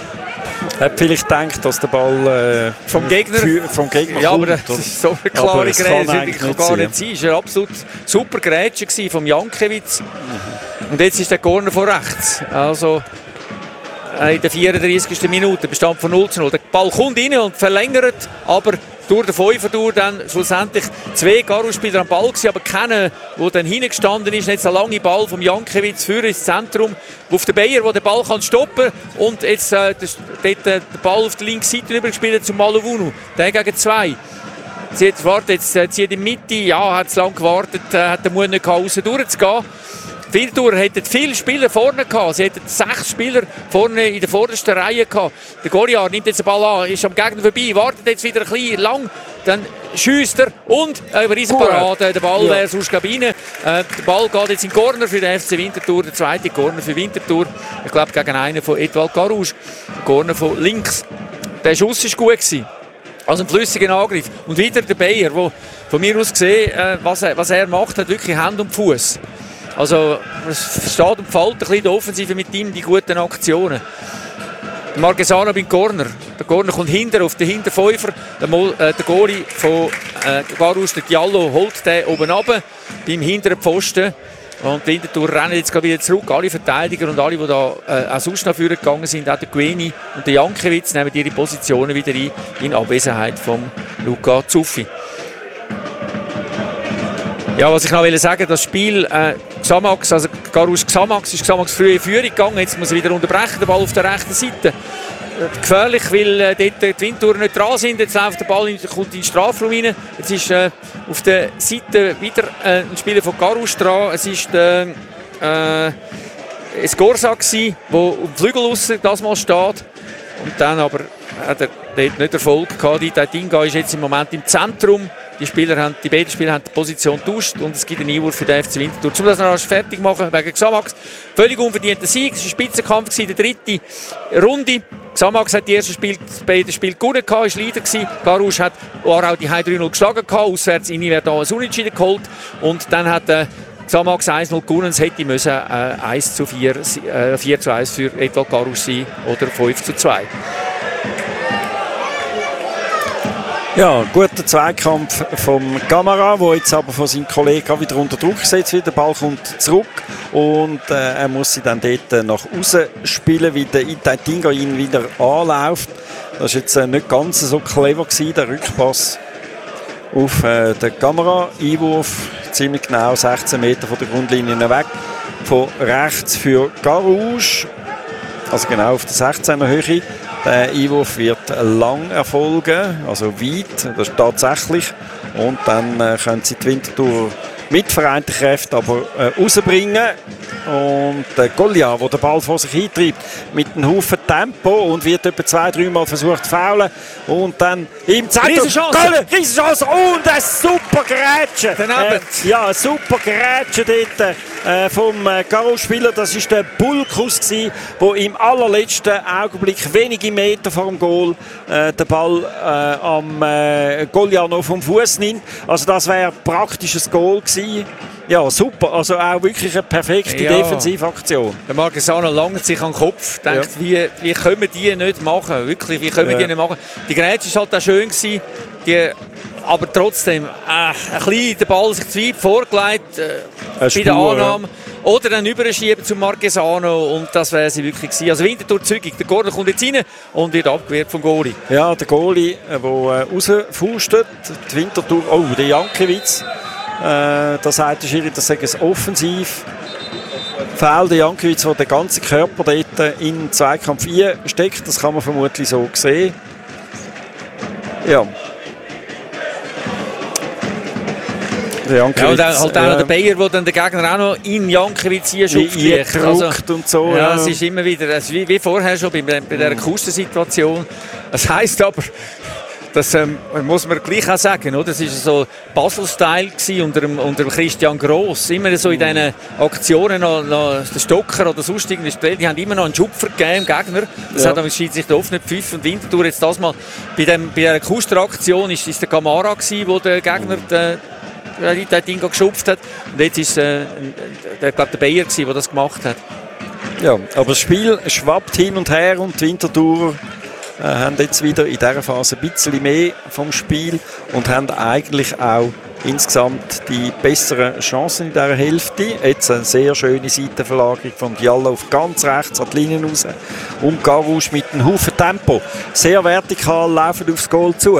Er hat vielleicht gedacht, dass der Ball vom Gegner kommt. Ja, aber das ist so eine klare Grätsche, kann gar nicht sein. Es war eine absolut super Grätsche vom Jankiewicz. Und jetzt ist der Corner von rechts. Also in der 34. Minute, Bestand von 0:0. Der Ball kommt rein und verlängert, aber durch den Fünfer durch dann schlussendlich 2 Garusch-Spieler am Ball gewesen, aber keiner, der dann hingestanden ist. Jetzt ein langer Ball vom Jankiewicz für ins Zentrum, auf den Bayer, der den Ball kann stoppen und jetzt den Ball auf der linken Seite übergespielt zum Malovunu. Der gegen 2. Sie hat gewartet, jetzt zieht in die Mitte, ja, hat es lange gewartet, hat den Mut nicht gehabt, raus durchzugehen. Winterthur hätte viele Spieler vorne gehabt. Sie hätten 6 Spieler vorne in der vordersten Reihe gehabt. Der Goliath nimmt jetzt den Ball an, ist am Gegner vorbei, wartet jetzt wieder ein bisschen lang, dann schießt er und eine Riesenparade. Der Ball wäre sonst rein. Der Ball geht jetzt in den Corner für den FC Winterthur, der zweite Corner für Winterthur. Ich glaube gegen einen von Edouard Carouge. Corner von links. Der Schuss war gut gewesen. Also ein flüssiger Angriff. Und wieder der Bayer, der von mir aus gesehen, was er macht, hat wirklich Hand und Fuß. Also es steht und fällt ein bisschen der Offensive mit ihm, die guten Aktionen. Der Marquesano beim Corner. Der Corner kommt hinter auf den Hinterfünfer. Der Goalie von Carouge, der Diallo, holt den oben runter beim hinteren Pfosten. Und die Winterthur rennen jetzt wieder zurück. Alle Verteidiger und alle, die da auch sonst nach vorne gegangen sind, auch der Gueni und der Jankiewicz, nehmen ihre Positionen wieder ein, in Abwesenheit von Luca Zuffi. Ja, was ich noch sagen, das Spiel Xamax, also Carouge Xamax, ist Xamax früh in Führung gegangen. Jetzt muss er wieder unterbrechen, der Ball auf der rechten Seite. Gefährlich, weil dort die Winterthur nicht dran sind. Jetzt läuft der Ball, kommt in den Strafraum rein. Jetzt ist auf der Seite wieder ein Spieler von Carouge dran. Es ist Escorsa, der auf dem Flügel raus das mal steht. Und dann aber hat er dort nicht Erfolg gehabt. Die Tinga ist jetzt im Moment im Zentrum. Die beiden Spieler haben die Position getauscht und es gibt einen Einwurf für den FC Winterthur. Um das noch fertig machen wegen Xamax. Völlig unverdienter Sieg. Es war ein Spitzenkampf in der dritten Runde. Xamax hat die ersten beiden Spiele gewonnen, war Leader gewesen. Carouge hat auch die 3-0 geschlagen, auswärts in wird da ein Unentschieden geholt. Und dann hat Xamax 1-0 gewonnen. Es hätte müssen 4-1 für Edouard Carouge sein oder 5-2. Ja, guter Zweikampf vom Camara, der jetzt aber von seinem Kollegen wieder unter Druck gesetzt wird. Der Ball kommt zurück und er muss sie dann dort nach außen spielen, wie der Itai Tinga ihn wieder anläuft. Das war jetzt nicht ganz so clever gewesen, der Rückpass auf den Camara. Einwurf ziemlich genau 16 Meter von der Grundlinie weg. Von rechts für Carouge, also genau auf der 16er Höhe. Der Einwurf wird lang erfolgen, also weit, das ist tatsächlich. Und dann können sie die Winterthur mit vereinten Kräften aber rausbringen. Und der Goliath, der den Ball vor sich hintreibt, mit einem Haufen Tempo und wird etwa 2-3 Mal versucht zu faulen. Und dann im Zentrum. Riesenchance und ein super Grätsche. Ja, ein super Grätsche dort vom Carouge-Spieler. Das war der Bulkus, der im allerletzten Augenblick, wenige Meter vor dem Goal, den Ball am Goliath noch vom Fuß nimmt. Also das wäre praktisch ein Goal gewesen. Ja, super. Also auch wirklich eine perfekte Defensivaktion. Der Marquesano langt sich an den Kopf, denkt, wie können wir die nicht machen? Wirklich, wie können wir die nicht machen? Die Grätsche war halt auch schön gewesen, aber trotzdem ein bisschen der Ball sich zu weit vorgelegt bei der Annahme. Ja. Oder dann überschieben zum Marquesano und das wäre sie wirklich gewesen. Also Winterthur zügig, der Corner kommt jetzt rein und wird abgewehrt vom Goalie. Ja, der Goalie, der rausfustet, die Winterthur, der Jankiewicz. Da sagt der Schiri, das sei es offensiv. Foul der Jankiewicz, der den ganzen Körper dort in den Zweikampf einsteckt. Das kann man vermutlich so sehen. Ja. Der Jankiewicz, und halt auch der Bayer, der dann den Gegner auch noch in Jankiewicz einschupft. Und so. Ja, es ist immer wieder, wie vorher schon bei dieser Kustensituation. Das heisst aber, das muss man gleich auch sagen, oder? Das war so Basel-Style unter dem Christian Gross. Immer so in diesen Aktionen noch der Stocker oder sonst irgendwas. Die haben immer noch einen Schupfer gegeben im Gegner. Das hat am Schiedsrichter oft nicht gepfiffen. Und Winterthur jetzt das mal bei dieser Kuster-Aktion ist der Camara gewesen, wo der Gegner das Ding geschupft hat. Und jetzt ist der Bayer gewesen, der das gemacht hat. Ja, aber das Spiel schwappt hin und her und die Winterthur haben jetzt wieder in dieser Phase ein bisschen mehr vom Spiel und haben eigentlich auch insgesamt die besseren Chancen in dieser Hälfte. Jetzt eine sehr schöne Seitenverlagerung von Diallo auf ganz rechts an die Linien raus. Und Carouge mit einem Haufen Tempo. Sehr vertikal laufen aufs Goal zu.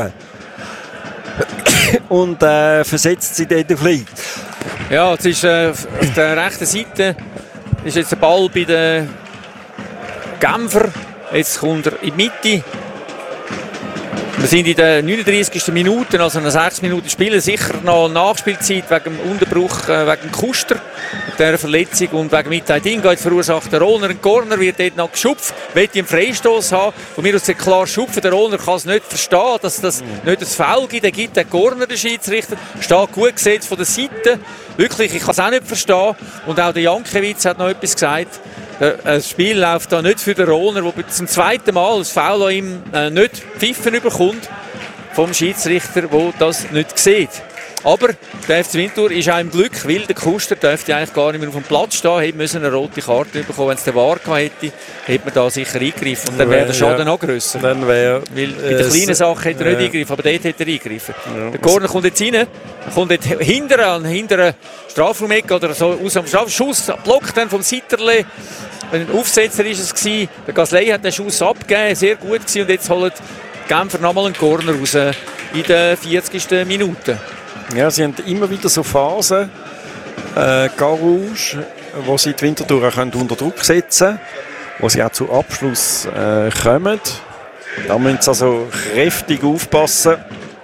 Und versetzt sie dort auf links. Ja, jetzt ist auf der rechten Seite ist jetzt der Ball bei den Genfer. Jetzt kommt er in die Mitte. Wir sind in den 39. Minuten, also nach 6 Minuten Spielen, sicher noch Nachspielzeit wegen dem Unterbruch, wegen Kuster, der Verletzung und wegen Mitai Dinga verursacht der Rollner. Ein Corner wird dort noch geschupft, möchte einen Freistoß haben. Von mir aus sehr klar schupfen. Der Rollner kann es nicht verstehen, dass das nicht ein Foul gibt. Er gibt den Corner, der Schiedsrichter. Steht gut gesetzt von der Seite. Wirklich, ich kann es auch nicht verstehen. Und auch der Jankiewicz hat noch etwas gesagt. Das Spiel läuft da nicht für den Rollner, der zum zweiten Mal das Foul an ihm nicht pfiffen bekommt vom Schiedsrichter, der das nicht sieht. Aber der FC Winterthur ist auch im Glück, weil der Kuster dürfte eigentlich gar nicht mehr auf dem Platz stehen, hätte müssen eine rote Karte bekommen. Wenn es den VAR gehabt hätte, hätte man da sicher eingegriffen. Und dann wäre der Schaden noch grösser. Dann weil bei der kleinen Sache hätte er nicht eingegriffen, aber dort hätte er eingegriffen. Ja. Der Corner kommt jetzt rein, er kommt jetzt hinter Strafraum-Ecke oder so aus dem Strafschuss, blockt dann vom Sitterle. Ein Aufsetzer war es gewesen. Der Gasley hat den Schuss abgegeben, sehr gut gewesen. Und jetzt holt Genfer nochmal einen Corner raus in der 40. Minute. Ja, sie haben immer wieder so Phasen, Carouge, wo sie die Winterthur auch unter Druck setzen können, wo sie auch zu Abschluss kommen. Da müssen sie also kräftig aufpassen.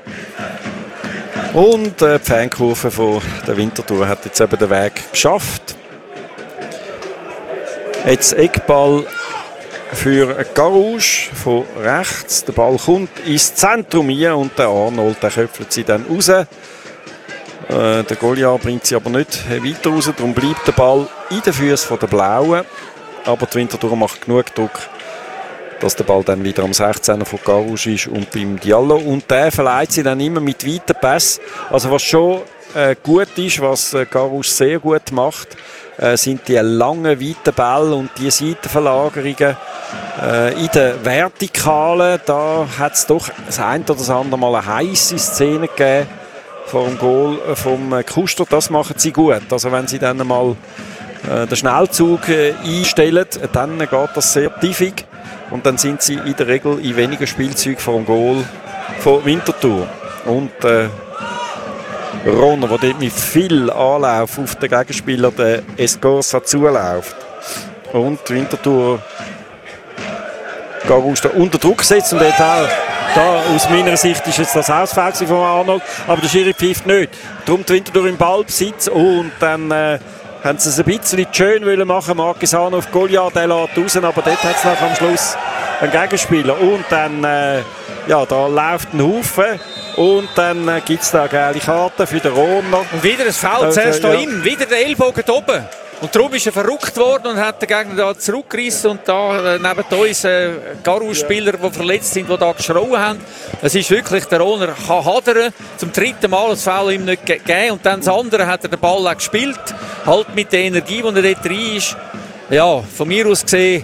Und die Fankurve von der Winterthur hat jetzt eben den Weg geschafft. Jetzt Eckball für Carouge von rechts. Der Ball kommt ins Zentrum hier und der Arnold der köpfelt sie dann raus. Der Goliath bringt sie aber nicht weiter raus, darum bleibt der Ball in den Füßen der Blauen. Aber die Winterthur macht genug Druck, dass der Ball dann wieder am 16er von Carouge ist und beim Diallo. Und der verleiht sie dann immer mit weiten Pässen. Also was schon gut ist, was Carouge sehr gut macht, sind die langen, weiten Bälle und die Seitenverlagerungen in der Vertikalen. Da hat es doch das ein oder das andere Mal eine heisse Szene gegeben vor dem Goal vom Kuster. Das machen sie gut. Also wenn sie dann mal den Schnellzug einstellen, dann geht das sehr tiefig und dann sind sie in der Regel in weniger Spielzeugen vor dem Goal von Winterthur. Und Ronner, der dort mit viel Anlauf auf den Gegenspieler, der Escorsa, zuläuft. Und die Winterthur Carouge unter Druck setzt und hat auch, da aus meiner Sicht ist jetzt das Ausfall von Arnold, aber der Schiri pfeift nicht. Darum die Winterthur im Ballbesitz und dann haben sie es ein bisschen schön machen. Marquesano auf Goliath, der lässt raus, aber dort hat es noch am Schluss einen Gegenspieler. Und dann, da läuft ein Haufen. Und dann gibt es da eine gelbe Karte für den Ronner. Und wieder ein Foul, zuerst da ihm, wieder der Ellbogen da oben. Und darum ist er verrückt worden und hat den Gegner da zurückgerissen. Und da neben uns Carouge-Spieler, die verletzt sind, die da geschrauen haben. Es ist wirklich, der Ronner kann hadern. Zum 3. Mal das Foul ihm nicht gegeben. Und dann das andere hat er den Ball auch gespielt. Halt mit der Energie, die er dort rein ist. Ja, von mir aus gesehen...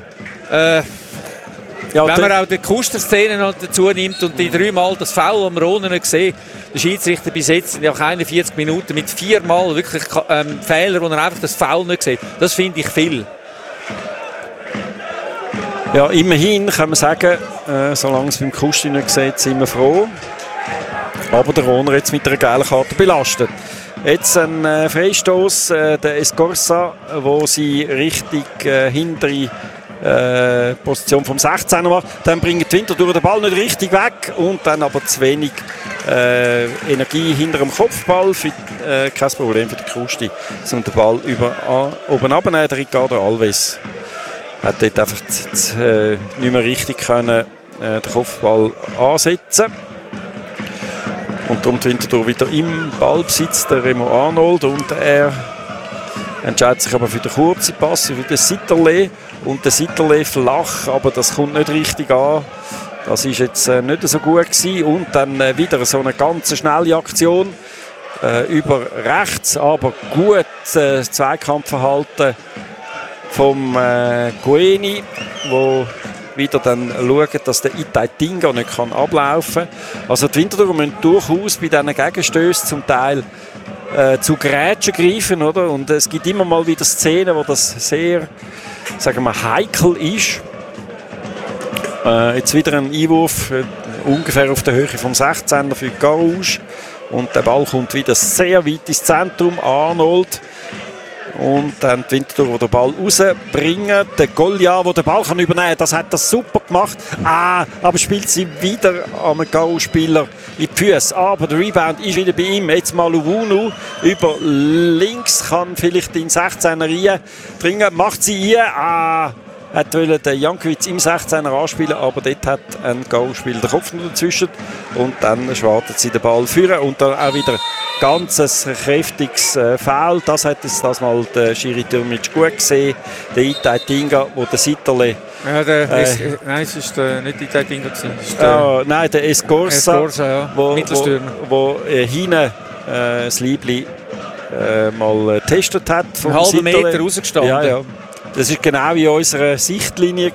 wenn man auch die Kuster-Szene noch dazu nimmt und die 3 Mal das Foul am Rohner nicht gesehen, der Schiedsrichter bis jetzt nach 41 Minuten mit 4 Mal wirklich Fehler, wo er einfach das Foul nicht sieht. Das finde ich viel. Ja, immerhin kann man sagen, solange es beim Kuster nicht sieht, sind wir froh. Aber der Rohner jetzt mit einer gelben Karte belastet. Jetzt ein Freistoß der Escorsa, wo sie richtig hintere Position vom 16er macht. Dann bringt die Winterthur den Ball nicht richtig weg und dann aber zu wenig Energie hinter dem Kopfball. Kein Problem für den Krusti, um den Ball oben abzunehmen. Der Ricardo Alves hat dort einfach nicht mehr richtig können, den Kopfball ansetzen. Und darum die Winterthur wieder im Ballbesitz, der Remo Arnold, und er entscheidet sich aber für den kurzen Pass, für den Sitterle. Und der Sitterle flach, aber das kommt nicht richtig an. Das war jetzt nicht so gut gewesen. Und dann wieder so eine ganz schnelle Aktion über rechts, aber gut Zweikampfverhalten vom Gueni, wo wieder dann schauen, dass der Itai Dinga nicht ablaufen kann. Also die Winterthur müssen durchaus bei diesen Gegenstößen zum Teil zu Grätschen greifen, oder? Und es gibt immer mal wieder Szenen, wo das sehr, sagen wir, heikel ist. Jetzt wieder ein Einwurf ungefähr auf der Höhe vom 16er für Carouge. Und der Ball kommt wieder sehr weit ins Zentrum. Arnold Und dann die Winterthur, die den Ball rausbringen. Der Goliath, der den Ball kann übernehmen kann, das hat er super gemacht. Aber spielt sie wieder am Gau-Spieler in die Füße. Aber der Rebound ist wieder bei ihm. Jetzt mal Uwunu über links, kann vielleicht in den 16er reindringen. Macht sie hat den Jankiewicz im 16er anspielen, aber dort hat ein Gau-Spieler den Kopf noch dazwischen. Und dann schwartet sie den Ball führen. Und dann auch wieder ganz ein kräftiges Foul. Das hat jetzt das mal der Schiri Türmitsch gut gesehen. Der Itai Tinga, wo der Sitterle... nein, es war nicht die Itai Tinga. Nein, der Escorsa, ja. Mittelstürmer. Wo hinten das Liebli mal getestet hat. Einen halben Meter rausgestanden. Ja. Das war genau in unserer Sichtlinie.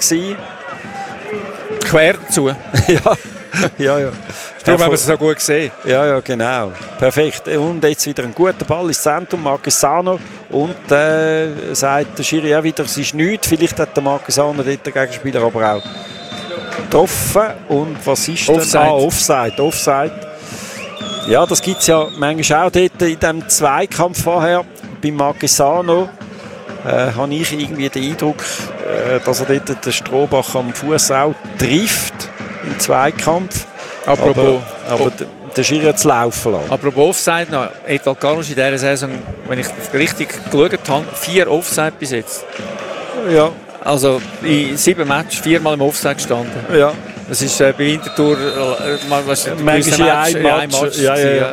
Quer dazu. ja. Darum haben wir es so gut gesehen. Ja, genau. Perfekt. Und jetzt wieder ein guter Ball ins Zentrum, Marquesano. Und sagt der Schiri auch wieder, es ist nichts. Vielleicht hat der Marquesano dort den Gegenspieler aber auch getroffen. Und was ist Offside. denn? Offside. Ja, das gibt es ja manchmal auch dort in diesem Zweikampf vorher bei Marquesano. Habe ich irgendwie den Eindruck, dass er dort den Strohbach am Fuß auch trifft im Zweikampf. Aber der Schiri hat es laufen lassen. Apropos Offside, noch Edwald Garnusch in dieser Saison, wenn ich richtig geschaut habe, 4 Offside bis jetzt. Ja. Also in 7 Matches 4-mal im Offside gestanden. Ja. Das ist bei Winterthur manchmal ein Match. Ja.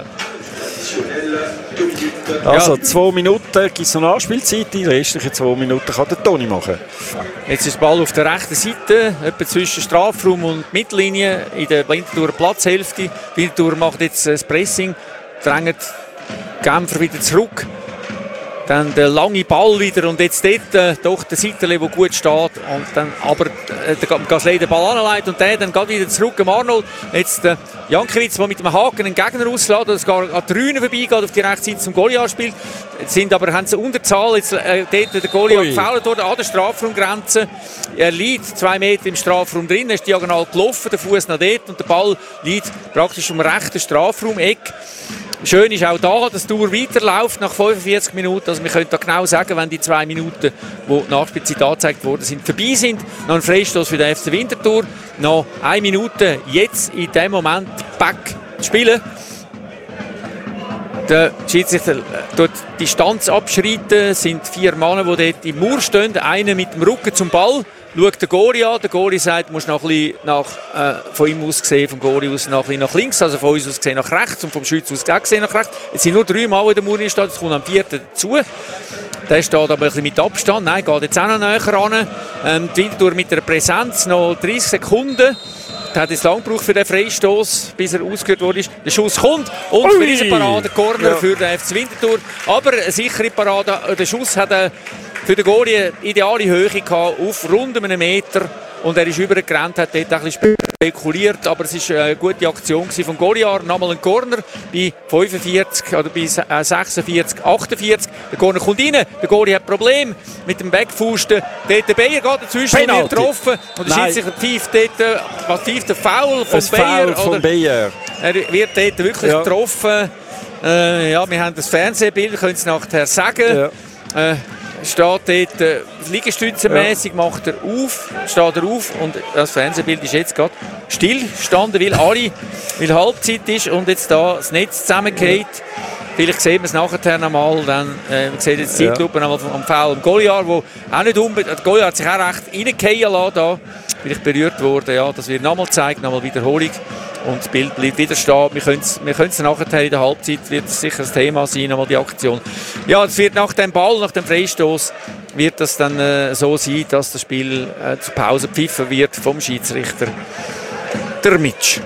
Also 2 Minuten gibt es noch Nachspielzeit, die restlichen 2 Minuten kann der Toni machen. Jetzt ist der Ball auf der rechten Seite, etwa zwischen Strafraum und Mittellinie in der Winterthurer Platzhälfte. Die Winterthur macht jetzt das Pressing, drängt Genfer wieder zurück. Dann der lange Ball wieder und jetzt dort doch der Seiterle, der gut steht. Und dann aber der Gasly den Ball anleitet und der dann geht wieder zurück am Arnold. Jetzt der Jankiewicz, der mit dem Haken einen Gegner auslässt, das gar an die Rühne vorbeigeht, auf die rechte Seite zum Goliath spielt. Haben sie Unterzahl. Jetzt dort der Goliath gefoult worden an der Strafraumgrenze. Er liegt 2 Meter im Strafraum drin, er ist diagonal gelaufen, der Fuß nach dort und der Ball liegt praktisch am rechten Strafraum-Eck. Schön ist auch da, dass die Tour weiterläuft nach 45 Minuten. Also wir können da genau sagen, wenn die 2 Minuten, die Nachspielzeit angezeigt worden sind, vorbei sind. Noch ein Freistoß für den FC Winterthur. Noch 1 Minute jetzt in dem Moment back spielen. Der Schiedsrichter tut die Distanz abschreiten. Es sind 4 Männer, die dort im Mauer stehen. Einer mit dem Rücken zum Ball. Schaut den Goalie an. Der Goalie sagt, du musst noch ein bisschen von ihm aus gesehen, vom Goalie aus noch ein bisschen nach links, also von uns aus gesehen nach rechts und vom Schütz aus gesehen nach rechts. Jetzt sind nur 3 Mal in der Mauer gestanden, es kommt am 4. dazu. Der steht aber ein bisschen mit Abstand. Nein, geht jetzt auch noch näher ran. Die Winterthur mit der Präsenz noch 30 Sekunden. Er hat jetzt lang gebraucht für den Freistoß, bis er ausgeführt wurde. Der Schuss kommt und für diese Parade Corner für den FC Winterthur. Aber eine sichere Parade. Der Schuss hat für den Goalie eine ideale Höhe gehabt, auf rund 1 Meter. Und er ist übergerannt, hat dort ein bisschen spekuliert, aber es war eine gute Aktion vom Goliath. Nochmal ein Corner bei 45 oder bei 46, 48. Der Corner kommt rein, der Goalie hat ein Problem mit dem Backfusten. Dort der Bayer geht dazwischen und wird getroffen. Und der Schiedsrichter pfeift dort den Foul vom Bayer. Er wird dort wirklich getroffen. Wir haben das Fernsehbild, können Sie nachher sagen. Ja. Steht dort liegestützenmäßig, steht er auf und das Fernsehbild ist jetzt gerade stillgestanden, weil Halbzeit ist und jetzt da das Netz zusammengeht. Vielleicht sehen wir es nachher nochmal, dann man sieht jetzt die Zeitlupe nochmal am Foul am Goliath, wo auch nicht unbedingt, der Goliath hat sich auch recht reingefallen lassen, da, vielleicht berührt worden, ja, das wird nochmal gezeigt, nochmal Wiederholung. Und das Bild bleibt wieder stehen. Wir können es nachher in der Halbzeit, wird es sicher das Thema sein, nochmal die Aktion. Ja, es wird nach dem Ball, nach dem Freistoß, wird das dann so sein, dass das Spiel zur Pause gepfiffen wird vom Schiedsrichter Türmitsch.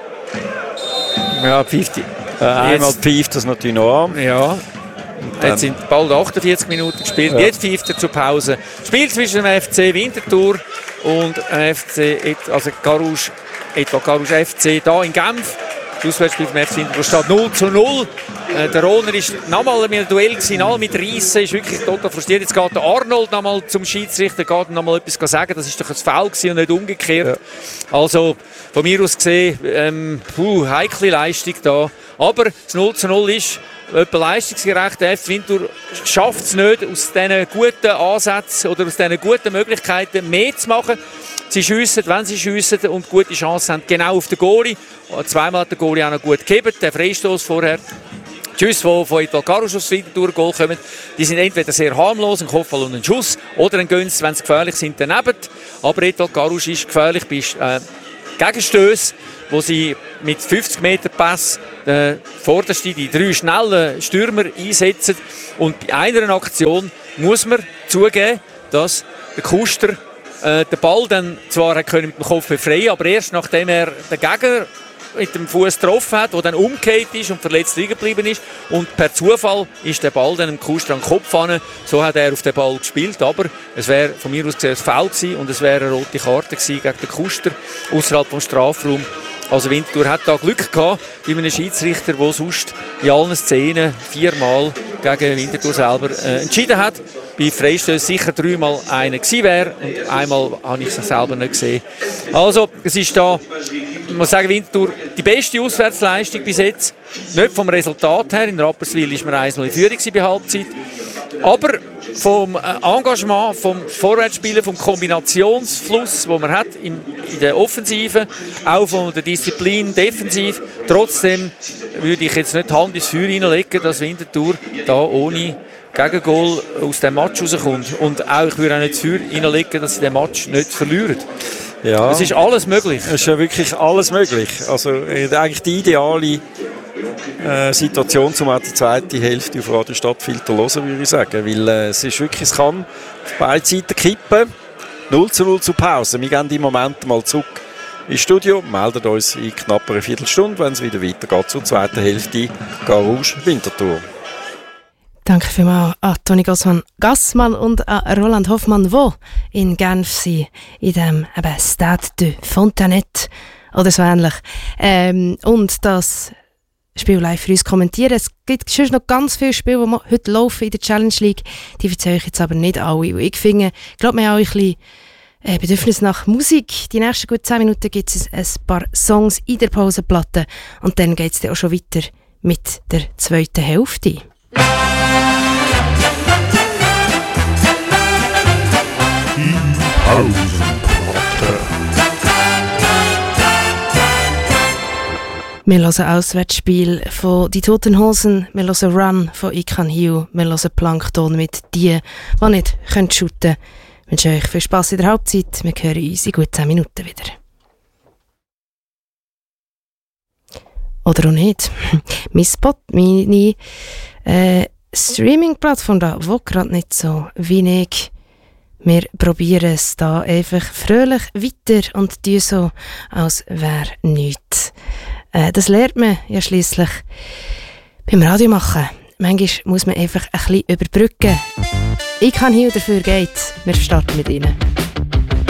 Ja, pfeift. Einmal pfeift das natürlich noch an. Ja. Jetzt sind bald 48 Minuten gespielt. Ja. Jetzt pfeift er zur Pause. Spiel zwischen dem FC Winterthur und dem FC, also Edward Garnusch FC hier in Genf. Das Auswärtsspiel vom FC Winterthur steht 0:0. Der Rohner ist nochmal in einem Duell gewesen, mit Reissen, ist wirklich total frustriert. Jetzt geht der Arnold nochmal zum Schiedsrichter, geht nochmal etwas sagen. Das ist doch ein Foul gewesen und nicht umgekehrt. Ja. Also von mir aus gesehen, heikle Leistung da. Aber das 0:0 ist etwa leistungsgerecht. Der FC Winterthur schafft es nicht, aus diesen guten Ansätzen oder aus diesen guten Möglichkeiten mehr zu machen. Sie schiessen, wenn sie schiessen und gute Chancen haben, genau auf den Goalie. Zweimal hat der Goalie auch noch gut gegeben, der Freistoß vorher. Die Schüsse, die von Edouard Carouge aufs Winterthur-Goal kommen, die sind entweder sehr harmlos, ein Kopfball und ein Schuss, oder ein Göns, wenn sie gefährlich sind, daneben. Aber Edouard Carouge ist gefährlich bei Gegenstößen, wo sie mit 50 Meter Pass vorderste, die 3 schnellen Stürmer einsetzen. Und bei einer Aktion muss man zugeben, dass der Kuster den Ball dann zwar mit dem Kopf befreien, aber erst nachdem er den Gegner mit dem Fuß getroffen hat, der dann umgekehrt ist und verletzt liegen geblieben ist. Und per Zufall ist der Ball dann im Kuster am Kopf an. So hat er auf den Ball gespielt. Aber es wäre von mir aus gesehen ein Foul gewesen und es wäre eine rote Karte gewesen gegen den Kuster außerhalb vom Strafraum. Also Winterthur hat da Glück gehabt bei einem Schiedsrichter, der sonst in allen Szenen 4-mal gegen Winterthur selber entschieden hat. Bei Freistößen sicher 3-mal einer gewesen wäre und einmal habe ich es selber nicht gesehen. Also es ist da, ich muss sagen, Winterthur die beste Auswärtsleistung bis jetzt. Nicht vom Resultat her, in Rapperswil ist man 1-0 in Führung bei Halbzeit. Aber vom Engagement, vom Vorwärtsspielen, vom Kombinationsfluss, den man hat in der Offensive, auch von der Disziplin defensiv. Trotzdem würde ich jetzt nicht die Hand ins Feuer hineinlegen, dass Winterthur da ohne Gegengol aus dem Match rauskommt. Und auch, ich würde auch nicht das Feuer hineinlegen, dass sie den Match nicht verlieren. Ja, es ist alles möglich. Es ist ja wirklich alles möglich. Also eigentlich die ideale Situation, um auch die zweite Hälfte auf Radio Stadtfilter zu hören, würde ich sagen. Weil es ist wirklich, es kann auf beide Seiten kippen. 0:0 zur Pause. Wir gehen im Moment mal zurück ins Studio, melden uns in knapp einer Viertelstunde, wenn es wieder weitergeht zur zweiten Hälfte Carouge Winterthur. Danke vielmals an Toni Gassmann und an Roland Hoffmann, die in Genf sind, in dem Stade de Fontanet oder so ähnlich. Und das Spiel live für uns kommentieren. Es gibt schon noch ganz viele Spiele, die heute laufen in der Challenge League. Die erzähle ich jetzt aber nicht alle. Ich finde, ich glaube, wir haben auch ein bisschen Bedürfnis nach Musik. Die nächsten gut 10 Minuten gibt es ein paar Songs in der Pausenplatte. Und dann geht es dann auch schon weiter mit der zweiten Hälfte. Wir hören Auswärtsspiel von «Die Toten Hosen», wir hören «Run» von «I Can Heal», wir hören «Plankton» mit «Die, die nicht shooten können». Ich wünsche euch viel Spass in der Halbzeit. Wir hören uns in gut 10 Minuten wieder. Oder auch nicht. Mein Spot, meine Streaming-Plattform da, wo gerade nicht so wenig. Wir probieren es da einfach fröhlich weiter und tun so, als wäre nichts. Das lernt man ja schliesslich beim Radio machen. Manchmal muss man einfach ein bisschen überbrücken. Ich kann hier dafür geht. Wir starten mit Ihnen.